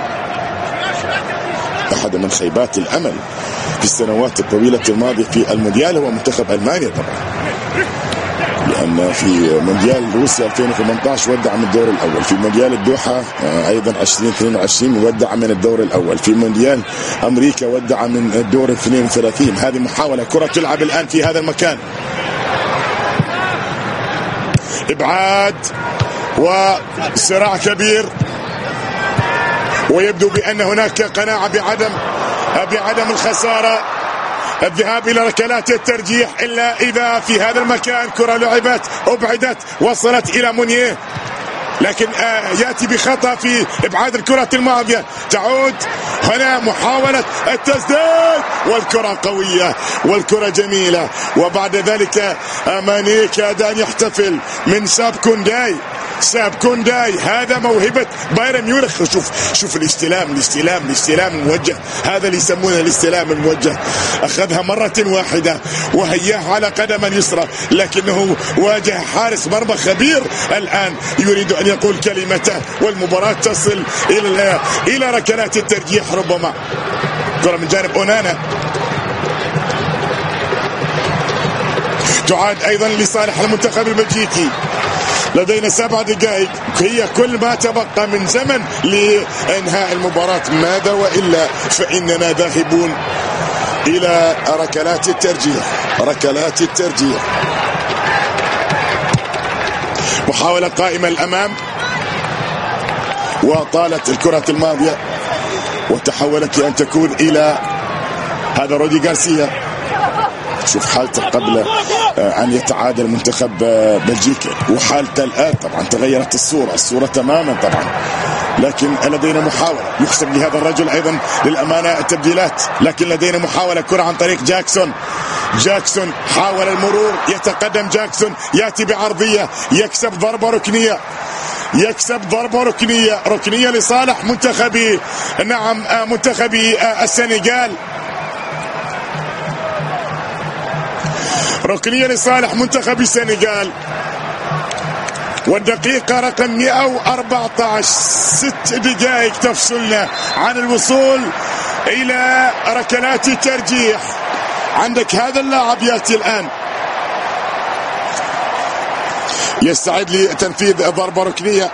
[SPEAKER 1] أحد من خيبات الأمل في السنوات الطويلة الماضية في المونديال هو منتخب ألمانيا طبعا لأن في مونديال روسيا ألفين وثمانية عشر ودع من الدور الأول. في مونديال الدوحة أيضا ألفين واثنين وعشرين ودع من الدور الأول. في مونديال أمريكا ودع من الدور اثنين وثلاثين. هذه محاولة كرة تلعب الآن في هذا المكان. إبعاد وصراع كبير ويبدو بأن هناك قناعة بعدم بعدم الخسارة. الذهاب إلى ركلات الترجيح إلا إذا في هذا المكان كرة لعبت أبعدت وصلت إلى مونيه لكن آه يأتي بخطأ في إبعاد الكرة الماضية. تعود هنا محاولة التسديد والكرة قوية والكرة جميلة وبعد ذلك ماني كاد أن يحتفل من ساب كونداي. ساب كونداي هذا موهبة بايرن ميونخ. شوف شوف الاستلام الاستلام الاستلام الموجه. هذا اللي يسمونه الاستلام الموجه. أخذها مرة واحدة وهياها على قدم اليسرى لكنه واجه حارس مرمى خبير الآن يريد أن يقول كلمته والمباراة تصل إلى إلى ركلات الترجيح ربما. كرة من جانب أونانا تعاد أيضا لصالح المنتخب البلجيكي. لدينا سبع دقائق هي كل ما تبقى من زمن لإنهاء المباراة. ماذا وإلا فإننا ذاهبون إلى ركلات الترجيح. ركلات الترجيح محاولة قائمة الأمام وطالت الكرة الماضية وتحولت لأن تكون إلى هذا رودي غارسيا. شوف حالته قبل أن يتعادل منتخب بلجيكا وحالته الآن. طبعا تغيرت الصورة الصورة تماما طبعا، لكن لدينا محاولة يحسب لهذا الرجل أيضا للأمانة التبديلات، لكن لدينا محاولة كرة عن طريق جاكسون. جاكسون حاول المرور، يتقدم جاكسون، يأتي بعرضية، يكسب ضربة ركنية، يكسب ضربة ركنية، ركنية لصالح منتخبي نعم منتخبي السنغال، ركنية لصالح منتخب السنغال. والدقيقة رقم مئة وأربعة عشر، ست دقائق تفصلنا عن الوصول إلى ركلات الترجيح. عندك هذا اللاعب يأتي الآن يستعد لتنفيذ ضربة ركنية،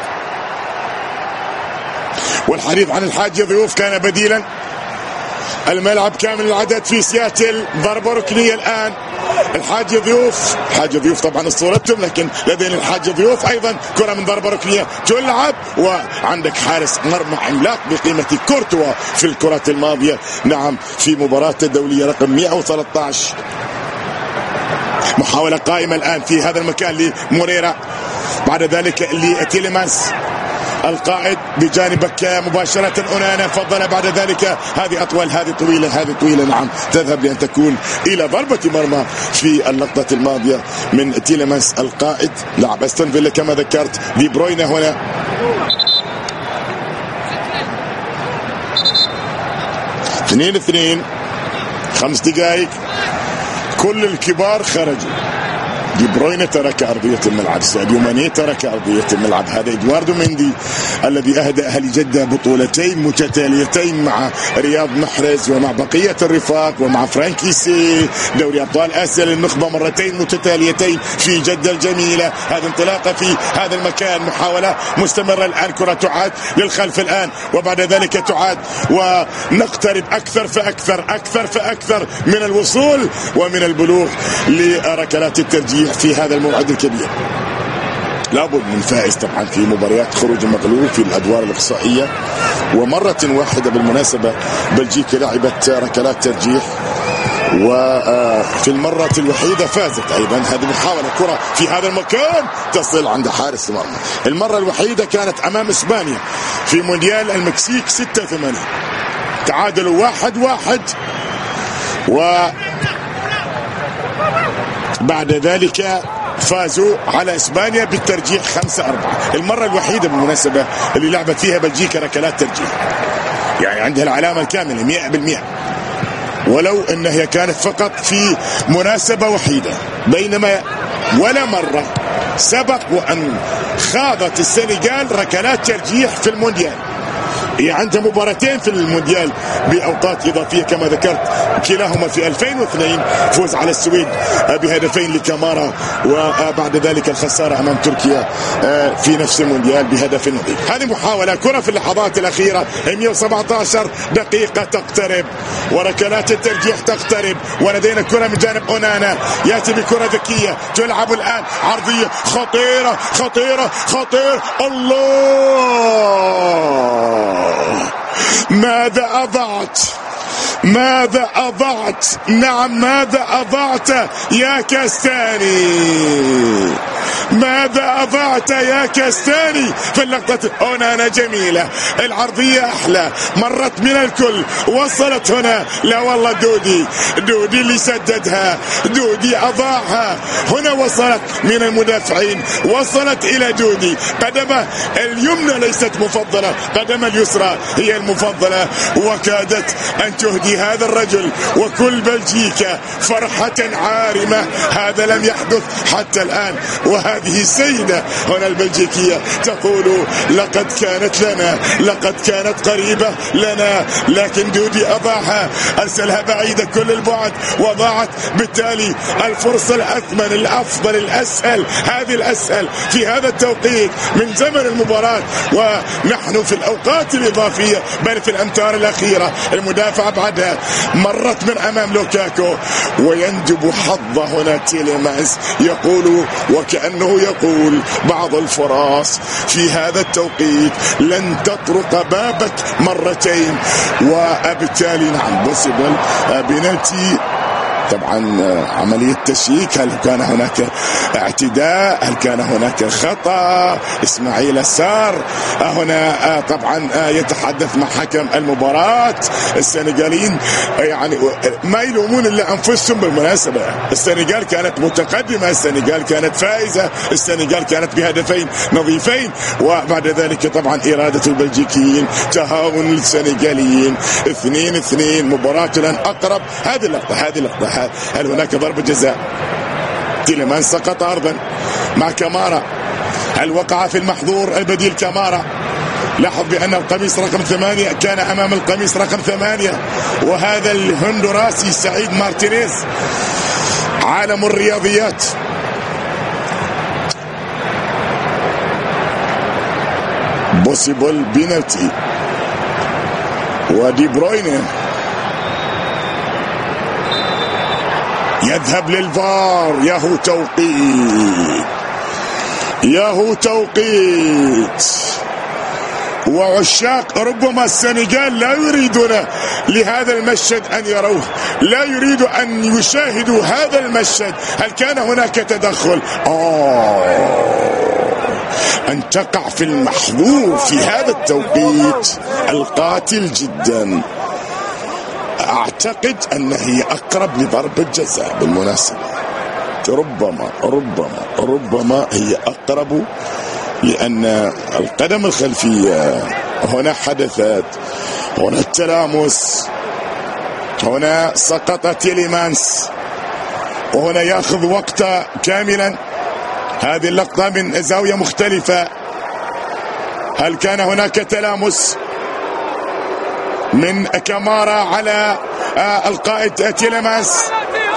[SPEAKER 1] والحديث عن الحاج ضيوف كان بديلا. الملعب كامل العدد في سياتل، ضربة ركنية الآن. الحاج ضيوف، حاج ضيوف طبعا صورتهم، لكن لدينا الحاج ضيوف أيضا كرة من ضربة ركنية تلعب، وعندك حارس مرمى عملاق بقيمة كورتوا في الكرات الماضية نعم في مباراة الدولية رقم مئة وثلاثة عشر. محاولة قائمة الآن في هذا المكان لموريرا، بعد ذلك لتيليمانس القائد بجانبك مباشرة. أونانا فضل بعد ذلك، هذه أطول، هذه طويلة، هذه طويلة نعم، تذهب لأن تكون إلى ضربة مرمى في اللقطة الماضية من تيليمانس القائد لاعب أستون فيلا كما ذكرت. دي بروينا هنا اثنين اثنين، خمس دقائق، كل الكبار خرجوا. دي بروينا ترك أرضية الملعب، ساديو ماني ترك أرضية الملعب، هذا إدواردو مندي الذي أهدى أهل جدة بطولتين متتاليتين مع رياض محرز ومع بقية الرفاق ومع فرانكي سي، دوري أبطال آسيا للنخبة مرتين متتاليتين في جدة الجميلة. هذه انطلاقة في هذا المكان، محاولة مستمرة الآن، كرة تعاد للخلف الآن وبعد ذلك تعاد، ونقترب أكثر فأكثر أكثر فأكثر من الوصول ومن البلوغ لركلات الترجيح في هذا الموعد الكبير. لابد من فائز طبعا في مباريات خروج المغلوب في الادوار الاقصائيه، ومره واحده بالمناسبه بلجيكا لعبت ركلات ترجيح وفي المره الوحيده فازت ايضا. هذه محاوله كره في هذا المكان تصل عند حارس المرمى، المره الوحيده كانت امام اسبانيا في مونديال المكسيك ستة وثمانين، تعادلوا واحد واحد و بعد ذلك فازوا على اسبانيا بالترجيح خمسة أربعة. المرة الوحيدة بالمناسبة اللي لعبت فيها بلجيكا ركلات ترجيح، يعني عندها العلامة الكاملة مئة بالمئة، ولو انها هي كانت فقط في مناسبة وحيدة، بينما ولا مرة سبق وان خاضت السنغال ركلات ترجيح في المونديال. هي عندها مباراتين في المونديال بأوقات إضافية كما ذكرت، كلاهما في ألفين واثنين فوز على السويد بهدفين لكامارا، وبعد ذلك الخسارة أمام تركيا في نفس المونديال بهدف نظيف. هذه محاولة كرة في اللحظات الأخيرة، مئة وسبعة عشر دقيقة تقترب وركلات الترجيح تقترب، ولدينا كرة من جانب أونانا، يأتي بكرة ذكية تلعب الآن، عرضية خطيرة خطيرة خطيرة. الله، ماذا أضعت، ماذا أضعت، نعم ماذا أضعت يا كاستاني، ماذا أضعت يا كاستاني في اللقطة. أونانا جميلة، العرضية أحلى، مرت من الكل، وصلت هنا، لا والله دودي، دودي اللي سددها، دودي أضاعها، هنا وصلت من المدافعين، وصلت إلى دودي، قدمه اليمنى ليست مفضلة، قدمه اليسرى هي المفضلة، وكادت أن تهدي هذا الرجل وكل بلجيكا فرحة عارمة. هذا لم يحدث حتى الآن، وهذه السيدة هنا البلجيكية تقول لقد كانت لنا، لقد كانت قريبة لنا، لكن دودي أضاعها، أرسلها بعيدة كل البعد، وضاعت بالتالي الفرصة الأثمن الأفضل الأسهل، هذه الأسهل في هذا التوقيت من زمن المباراة، ونحن في الأوقات الإضافية بل في الأمتار الأخيرة. المدافع بعدها مرت من أمام لوكاكو، ويندب حظه هنا تيليمانس، يقول وكأنه يقول نقول بعض الفرص في هذا التوقيت لن تطرق بابك مرتين، وبالتالي نعم بوسيبل بينالتي. طبعا عملية تشيك، هل كان هناك اعتداء، هل كان هناك خطأ؟ إسماعيل السار هنا طبعا يتحدث مع حكم المباراة. السنغاليين يعني ما يلومون إلا أنفسهم بالمناسبة. السنغال كانت متقدمة، السنغال كانت فائزة، السنغال كانت بهدفين نظيفين، وبعد ذلك طبعا إرادة البلجيكيين، تهاون السنغاليين. اثنين اثنين، مباراة لن أقرب. هذه اللقطة هذه اللقطة هل هناك ضربة جزاء؟ تيليمانس سقط أرضا مع كامارا. هل وقع في المحظور البديل كامارا؟ لاحظ بأن القميص رقم ثمانية كان أمام القميص رقم ثمانية، وهذا الهندوراسي سعيد مارتينيز عالم الرياضيات. بوسيبل بينالتي، ودي بروينه يذهب للفار. ياهو توقيت، ياهو توقيت. وعشاق ربما السنغال لا يريدون لهذا المشهد أن يروه، لا يريدوا أن يشاهدوا هذا المشهد. هل كان هناك تدخل؟ آه أن تقع في المحظور في هذا التوقيت القاتل جدا. أعتقد أن هي أقرب لضربة جزاء بالمناسبة. ربما ربما ربما هي أقرب، لأن القدم الخلفية هنا حدثت، هنا التلامس، هنا سقط تيليمانس، وهنا يأخذ وقته كاملا. هذه اللقطة من زاوية مختلفة. هل كان هناك تلامس من كامارا على القائد تيليمانس؟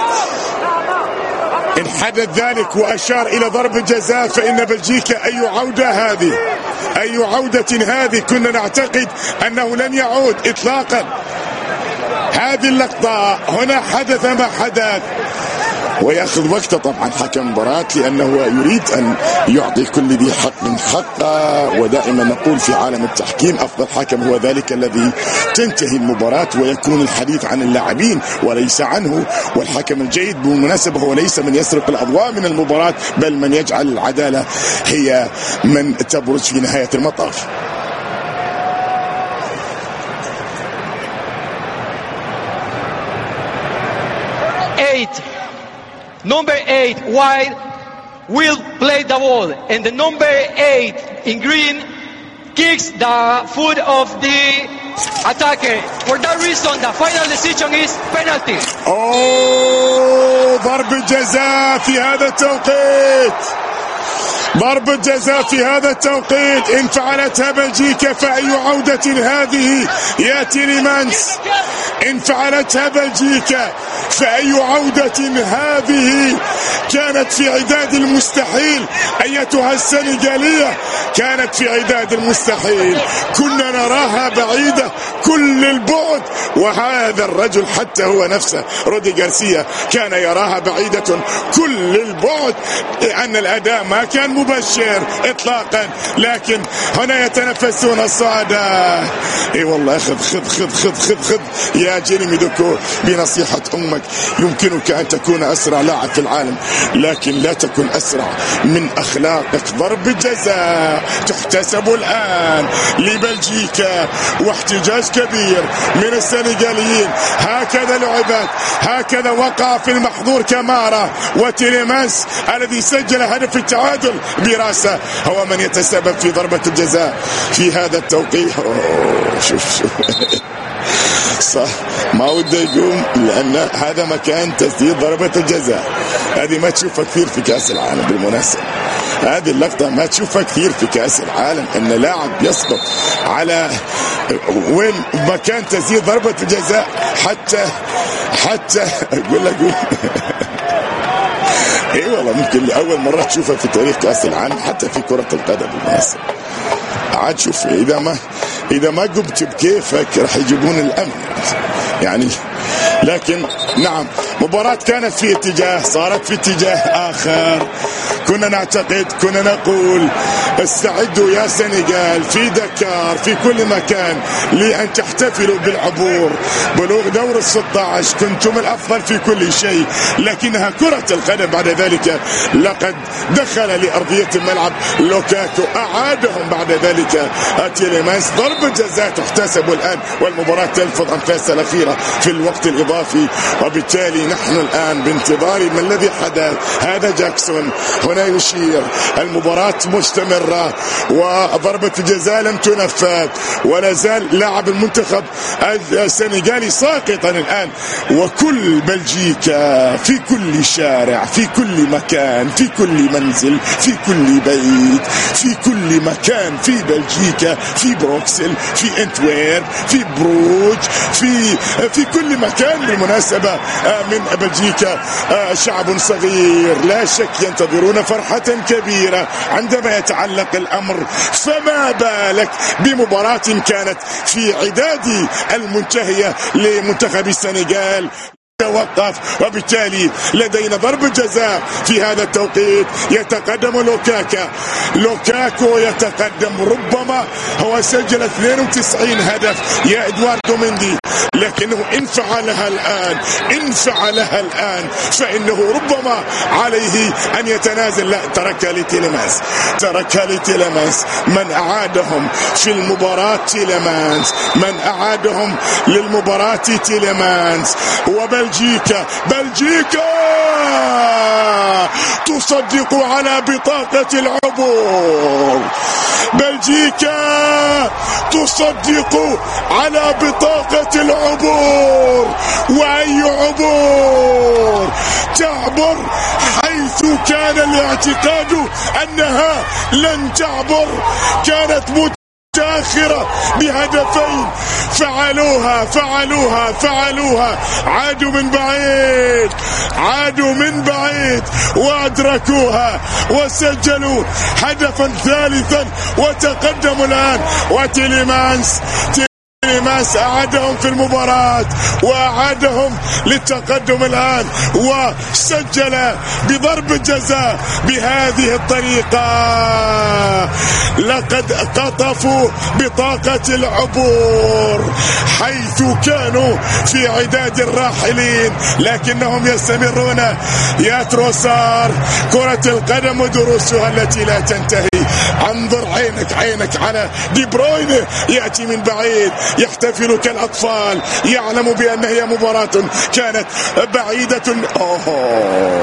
[SPEAKER 1] إن حدث ذلك وأشار إلى ضرب جزاء فإن بلجيكا أي عودة هذه، أي عودة هذه. كنا نعتقد أنه لن يعود إطلاقا. هذه اللقطة هنا حدث ما حدث، ويأخذ وقته طبعا حكم المباراة، لأنه يريد أن يعطي كل ذي حق حقه. ودائما نقول في عالم التحكيم أفضل حكم هو ذلك الذي تنتهي المباراة ويكون الحديث عن اللاعبين وليس عنه. والحكم الجيد بالمناسبة هو ليس من يسرق الأضواء من المباراة، بل من يجعل العدالة هي من تبرز في نهاية المطاف.
[SPEAKER 6] Number eight, white, will play the ball, and the number eight in green kicks the foot of the attacker. For that reason, the final decision is penalty.
[SPEAKER 1] أوه، ضربة جزاء في هذا التوقيت. ضربة جزاء في هذا التوقيت. إن فعلتها بلجيكا فأي عودة هذه يا تيليمانس؟ إن فعلتها بلجيكا فأي عودة هذه؟ كانت في عداد المستحيل أيتها السنغالية، كانت في عداد المستحيل. كنا نراها بعيدة كل البعد، وهذا الرجل حتى هو نفسه رودي غارسيا كان يراها بعيدة كل البعد، لأن الأداء ما كان مبشر إطلاقا. لكن هنا يتنفسون الصعدة. اي والله خذ خذ خذ خذ خذ خذ يا جيريمي دوكو، بنصيحة أمك يمكنك أن تكون أسرع لاعب في العالم، لكن لا تكن أسرع من أخلاقك. ضرب جزاء تحتسب الآن لبلجيكا، واحتجاج كبير من السنغاليين. هكذا لعبت، هكذا وقع في المحظور كامارا، وتيليمانس الذي سجل هدف التعادل براسه هو من يتسبب في ضربة الجزاء في هذا التوقيت. شوف شوف صح، ما وده يقوم، لأن هذا مكان تسديد ضربة الجزاء. هذه ما تشوفها كثير في كأس العالم بالمناسبة. هذه اللقطة ما تشوفها كثير في كأس العالم، أن لاعب يسقط على وين مكان تسديد ضربة الجزاء. حتى حتى أقول لك اي والله ممكن لأول مرة تشوفها في تاريخ كأس العالم، حتى في كرة القدم بالمناسبة. عاد شوف، إذا ما إذا ما قمت بكيفك راح يجيبون الأمن يعني. لكن نعم مباراة كانت في اتجاه صارت في اتجاه آخر. كنا نعتقد كنا نقول استعدوا يا سنغال في دكار في كل مكان لأن تحتفلوا بالعبور بلوغ دور الستة عشر. كنتم الأفضل في كل شيء، لكنها كرة القدم بعد ذلك لقد دخل لأرضية الملعب لوكاكو أعادهم بعد ذلك تيليمانس. ضربة جزاء تحتسب الآن والمباراة تلفظ أنفاسها الأخيرة في الوقت الإضافي، وبالتالي نحن الآن بانتظار ما الذي حدث. هذا جاكسون هنا يشير المباراة مستمرة وضربة الجزاء لم تنفذ ولا زال لاعب المنتخب السنغالي ساقطا الآن. وكل بلجيكا في كل شارع في كل مكان في كل منزل في كل بيت في كل مكان في بلجيكا في بروكسل في انتوير في بروج في في كل مكان بالمناسبة من بلجيكا شعب صغير لا شك ينتظرون فرحة كبيرة عندما يتعلق الأمر. فما بالك بمباراة كانت في عداد المنتهية لمنتخب السنغال توقف، وبالتالي لدينا ضربة جزاء في هذا التوقيت. يتقدم لوكاكا لوكاكو يتقدم، ربما هو سجل اثنين وتسعين هدف يا ادواردو مندي، لكنه إن فعلها الآن إن فعلها الآن فإنه ربما عليه أن يتنازل. لا، تركها لتيليمانس تركها لتيليمانس من أعادهم في المباراة تيليمانس من أعادهم للمباراة تيليمانس. وبلجيكا بلجيكا تصدق على بطاقة العبور. بلجيكا تصدق على بطاقة العبور. وأي عبور؟ تعبر حيث كان الاعتقاد أنها لن تعبر. كانت متأخرة بهدفين، فعلوها فعلوها فعلوها عادوا من بعيد عادوا من بعيد وأدركوها وسجلوا هدفا ثالثا وتقدموا الآن. وتيليمانس تيليمانس أعادهم في المباراة وأعادهم للتقدم الآن، وسجل بضرب جزاء بهذه الطريقة. لقد قطفوا بطاقة العبور حيث كانوا في عداد الراحلين، لكنهم يستمرون. يا تروسار، كرة القدم ودروسها التي لا تنتهي. انظر عينك عينك على دي بروين، يأتي من بعيد يحتفل كالأطفال، يعلم بأن هي مباراة كانت بعيدة. أوه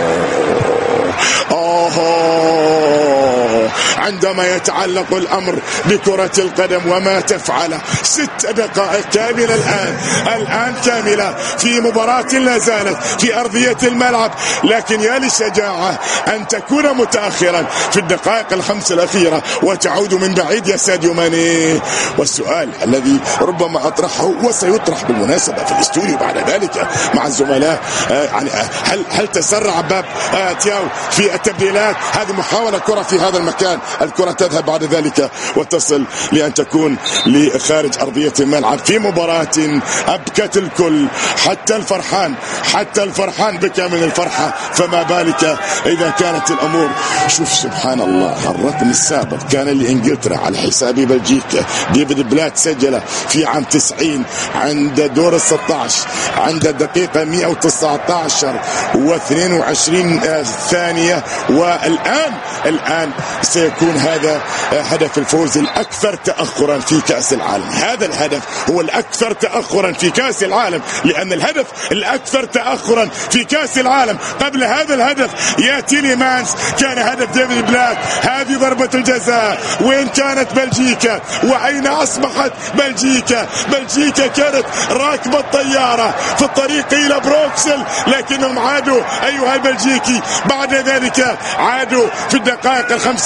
[SPEAKER 1] أوه عندما يتعلق الأمر بكرة القدم وما تفعله. ست دقائق كاملة الآن الآن كاملة في مباراة لا زالت في أرضية الملعب، لكن يا للشجاعة أن تكون متأخرا في الدقائق الخمس الأخيرة وتعود من بعيد يا ساديو ماني. والسؤال الذي ربما أطرحه وسيطرح بالمناسبة في الاستوديو بعد ذلك مع الزملاء، يعني هل هل تسرع باب تياو في التبديلات؟ هذه محاولة كرة في هذا المكان، الكرة تذهب بعد ذلك وتصل لأن تكون لخارج أرضية الملعب في مباراة أبكت الكل، حتى الفرحان حتى الفرحان بكى من الفرحة، فما بالك إذا كانت الأمور. شوف سبحان الله، الرقم السابق كان لإنجلترا على حساب بلجيكا. ديفيد بلات سجل في عام تسعين عند دور الستة عشر عند الدقيقة مئة وتسعة عشر واثنين وعشرين ثانية، والآن الآن سيكون هذا هدف الفوز الأكثر تأخرا في كأس العالم. هذا الهدف هو الأكثر تأخرا في كأس العالم، لأن الهدف الأكثر تأخرا في كأس العالم قبل هذا الهدف يا تيليمانس كان هدف ديفيد بلاك. هذه ضربة الجزاء. وين كانت بلجيكا؟ وأين أصبحت بلجيكا؟ بلجيكا كانت راكبة الطيارة في الطريق إلى بروكسل، لكنهم عادوا أيها البلجيكي بعد ذلك عادوا في الدقائق الخمس الأخيرة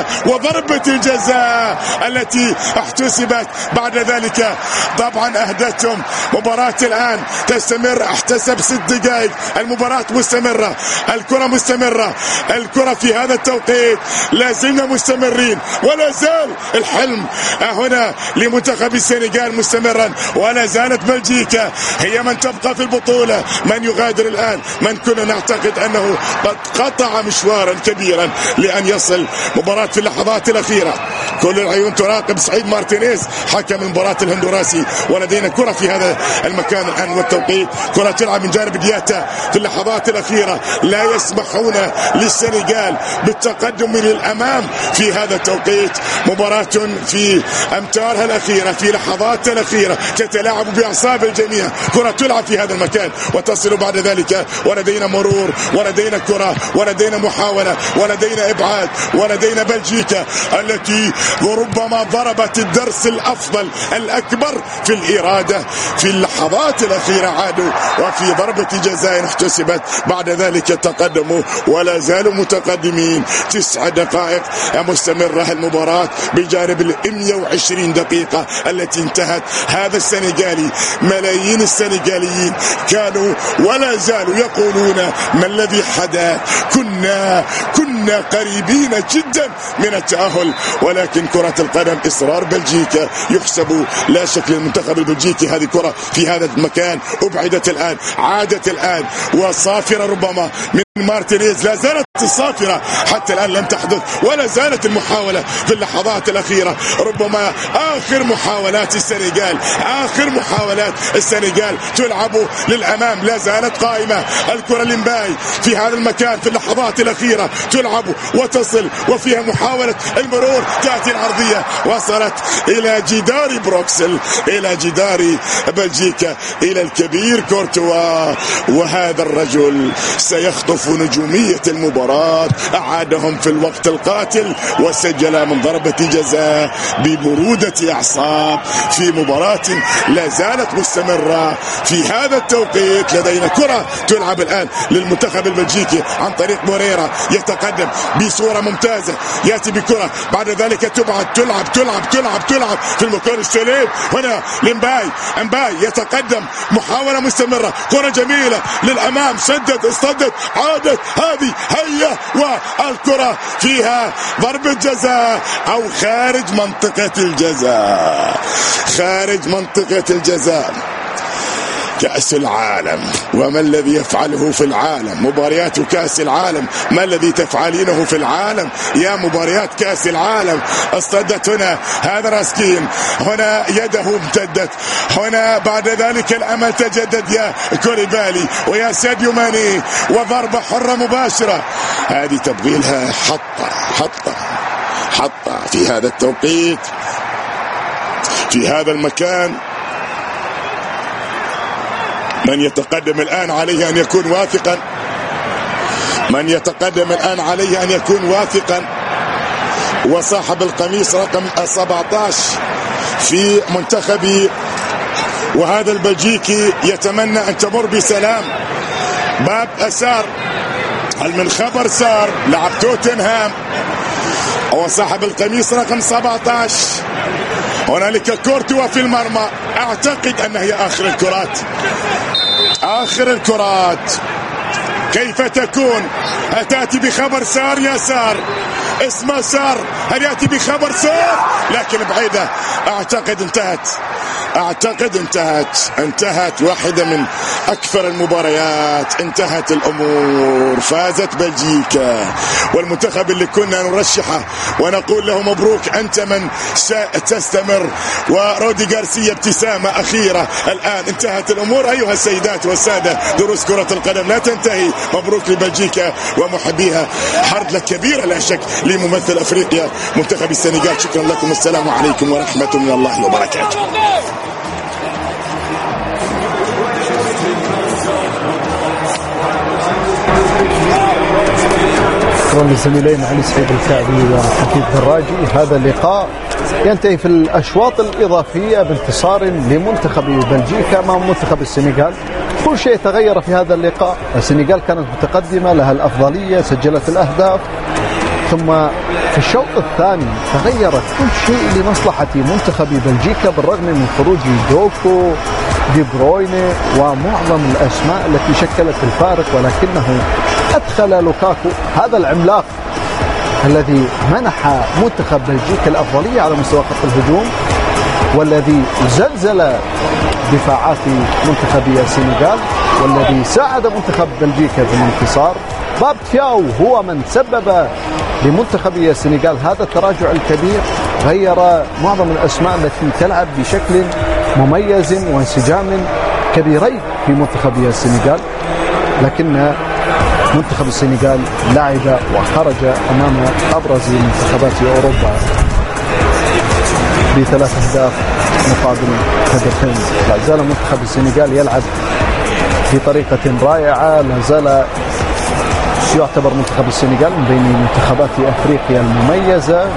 [SPEAKER 1] الأخيرة وضربة الجزاء التي احتسبت بعد ذلك. طبعا أهدتهم مباراة الآن تستمر، احتسب ست دقائق، المباراة مستمرة، الكرة مستمرة، الكرة في هذا التوقيت لا زلنا مستمرين، ولا زال الحلم هنا لمنتخب السنغال مستمرا، ولا زالت بلجيكا هي من تبقى في البطولة. من يغادر الآن؟ من كنا نعتقد أنه قد قطع مشوارا كبيرا لأن يصل مباراة في اللحظات الأخيرة. كل العيون تراقب سعيد مارتينيز حكم المباراة الهندوراسي، ولدينا كرة في هذا المكان الآن والتوقيت، كرة تلعب من جانب دياتا في اللحظات الأخيرة، لا يسمحون للسنغال بالتقدم من الأمام في هذا التوقيت. مباراة في أمتارها الأخيرة، في لحظات الأخيرة تتلاعب بأعصاب الجميع، كرة تلعب في هذا المكان وتصل بعد ذلك، ولدينا مرور، ولدينا كرة، ولدينا محاولة، ولدينا إبعاد، ولدينا بلجيكا التي ربما ضربت الدرس الأفضل الأكبر في الإرادة في اللحظات الأخيرة. عادوا وفي ضربة جزاء احتسبت بعد ذلك تقدموا ولا زالوا متقدمين. تسع دقائق مستمرة المباراة بجانب المئة وعشرين دقيقة التي انتهت. هذا السنغالي، ملايين السنغاليين كانوا ولا زالوا يقولون ما الذي حدث، كنا كنا قريبين جدا من التأهل، ولكن كرة القدم إصرار بلجيكا يحسب لا شك للمنتخب البلجيكي. هذه كرة في هذا المكان أبعدت الآن، عادت الآن وصافرة ربما من مارتينيز، لا زالت الصافرة حتى الآن لم تحدث، ولا زالت المحاولة في اللحظات الأخيرة. ربما آخر محاولات السنغال، آخر محاولات السنغال تلعب للأمام، لا زالت قائمة الكرة لمباي في هذا المكان في اللحظات الأخيرة تلعب وتصل، وفيها محاولة المرور، تأتي العرضية وصلت إلى جدار بروكسل، إلى جدار بلجيكا، إلى الكبير كورتوا، وهذا الرجل سيخطف نجومية المباراة. أعادهم في الوقت القاتل وسجل من ضربة جزاء ببرودة أعصاب في مباراة لا زالت مستمرة في هذا التوقيت. لدينا كرة تلعب الآن للمنتخب البلجيكي عن طريق موريرا، يتقدم بصورة ممتازة، يأتي بكرة بعد ذلك تبعد، تلعب تلعب تلعب تلعب في المكان السليم. هنا لمباي، امباي يتقدم، محاولة مستمرة، كرة جميلة للأمام، سدد اصطدت، عادت، هذه هيا، والكرة فيها ضربة جزاء أو خارج منطقة الجزاء، خارج منطقة الجزاء. كأس العالم وما الذي يفعله في العالم، مباريات كأس العالم ما الذي تفعلينه في العالم يا مباريات كأس العالم. اصطدت هنا هذا راسكين، هنا يده امتدت، هنا بعد ذلك الأمل تجدد يا كوليبالي ويا ساديو ماني، وضربة حرة مباشرة. هذه تبغيلها حطة حطة حطة في هذا التوقيت في هذا المكان. من يتقدم الآن عليه أن يكون واثقا، من يتقدم الآن عليه أن يكون واثقا، وصاحب القميص رقم سبعة عشر في منتخبي وهذا البلجيكي يتمنى أن تمر بسلام. باب أسار، هل من خبر سار لعب توتنهام، هو صاحب القميص رقم سبعة عشر. هنالك كورتوا في المرمى، أعتقد أنها هي آخر الكرات، آخر الكرات. كيف تكون؟ أتأتي بخبر سار يا سار، اسمه سار، هل يأتي بخبر سار؟ لكن بعيدة، أعتقد انتهت، أعتقد انتهت انتهت واحدة من أكثر المباريات، انتهت الأمور. فازت بلجيكا والمنتخب اللي كنا نرشحه ونقول له مبروك أنت من ستستمر، ورودي غارسيا ابتسامة أخيرة. الآن انتهت الأمور أيها السيدات والسادة، دروس كرة القدم لا تنتهي. مبروك لبلجيكا ومحبيها، حرد لك كبيرة لا شك لممثل أفريقيا منتخب السنغال. شكرا لكم، السلام عليكم ورحمة من الله وبركاته.
[SPEAKER 2] شكرا لزميلين علي سعيد الكعبي وحفيظ دراجي. هذا اللقاء ينتهي في الأشواط الإضافية بانتصار لمنتخب بلجيكا أمام منتخب السنغال. كل شيء تغير في هذا اللقاء. السنغال كانت متقدمة، لها الأفضلية، سجلت الأهداف، ثم في الشوط الثاني تغيرت كل شيء لمصلحة منتخب بلجيكا بالرغم من خروج دوكو، دي برويني ومعظم الأسماء التي شكلت الفارق، ولكنه أدخل لوكاكو هذا العملاق الذي منح منتخب بلجيكا الأفضلية على مستوى خط الهجوم، والذي زلزل دفاعات منتخب السنغال، والذي ساعد منتخب بلجيكا في الانتصار. باب تياو هو من سبب لمنتخب السنغال هذا التراجع الكبير، غير معظم الأسماء التي تلعب بشكل مميز وانسجام كبيرين في منتخب السنغال، لكن منتخب السنغال لعب وخرج أمام أبرز منتخبات أوروبا بثلاث أهداف مقابل هدفين. لا زال منتخب السنغال يلعب بطريقة رائعة، لا زال يعتبر منتخب السنغال من بين منتخبات أفريقيا المميزة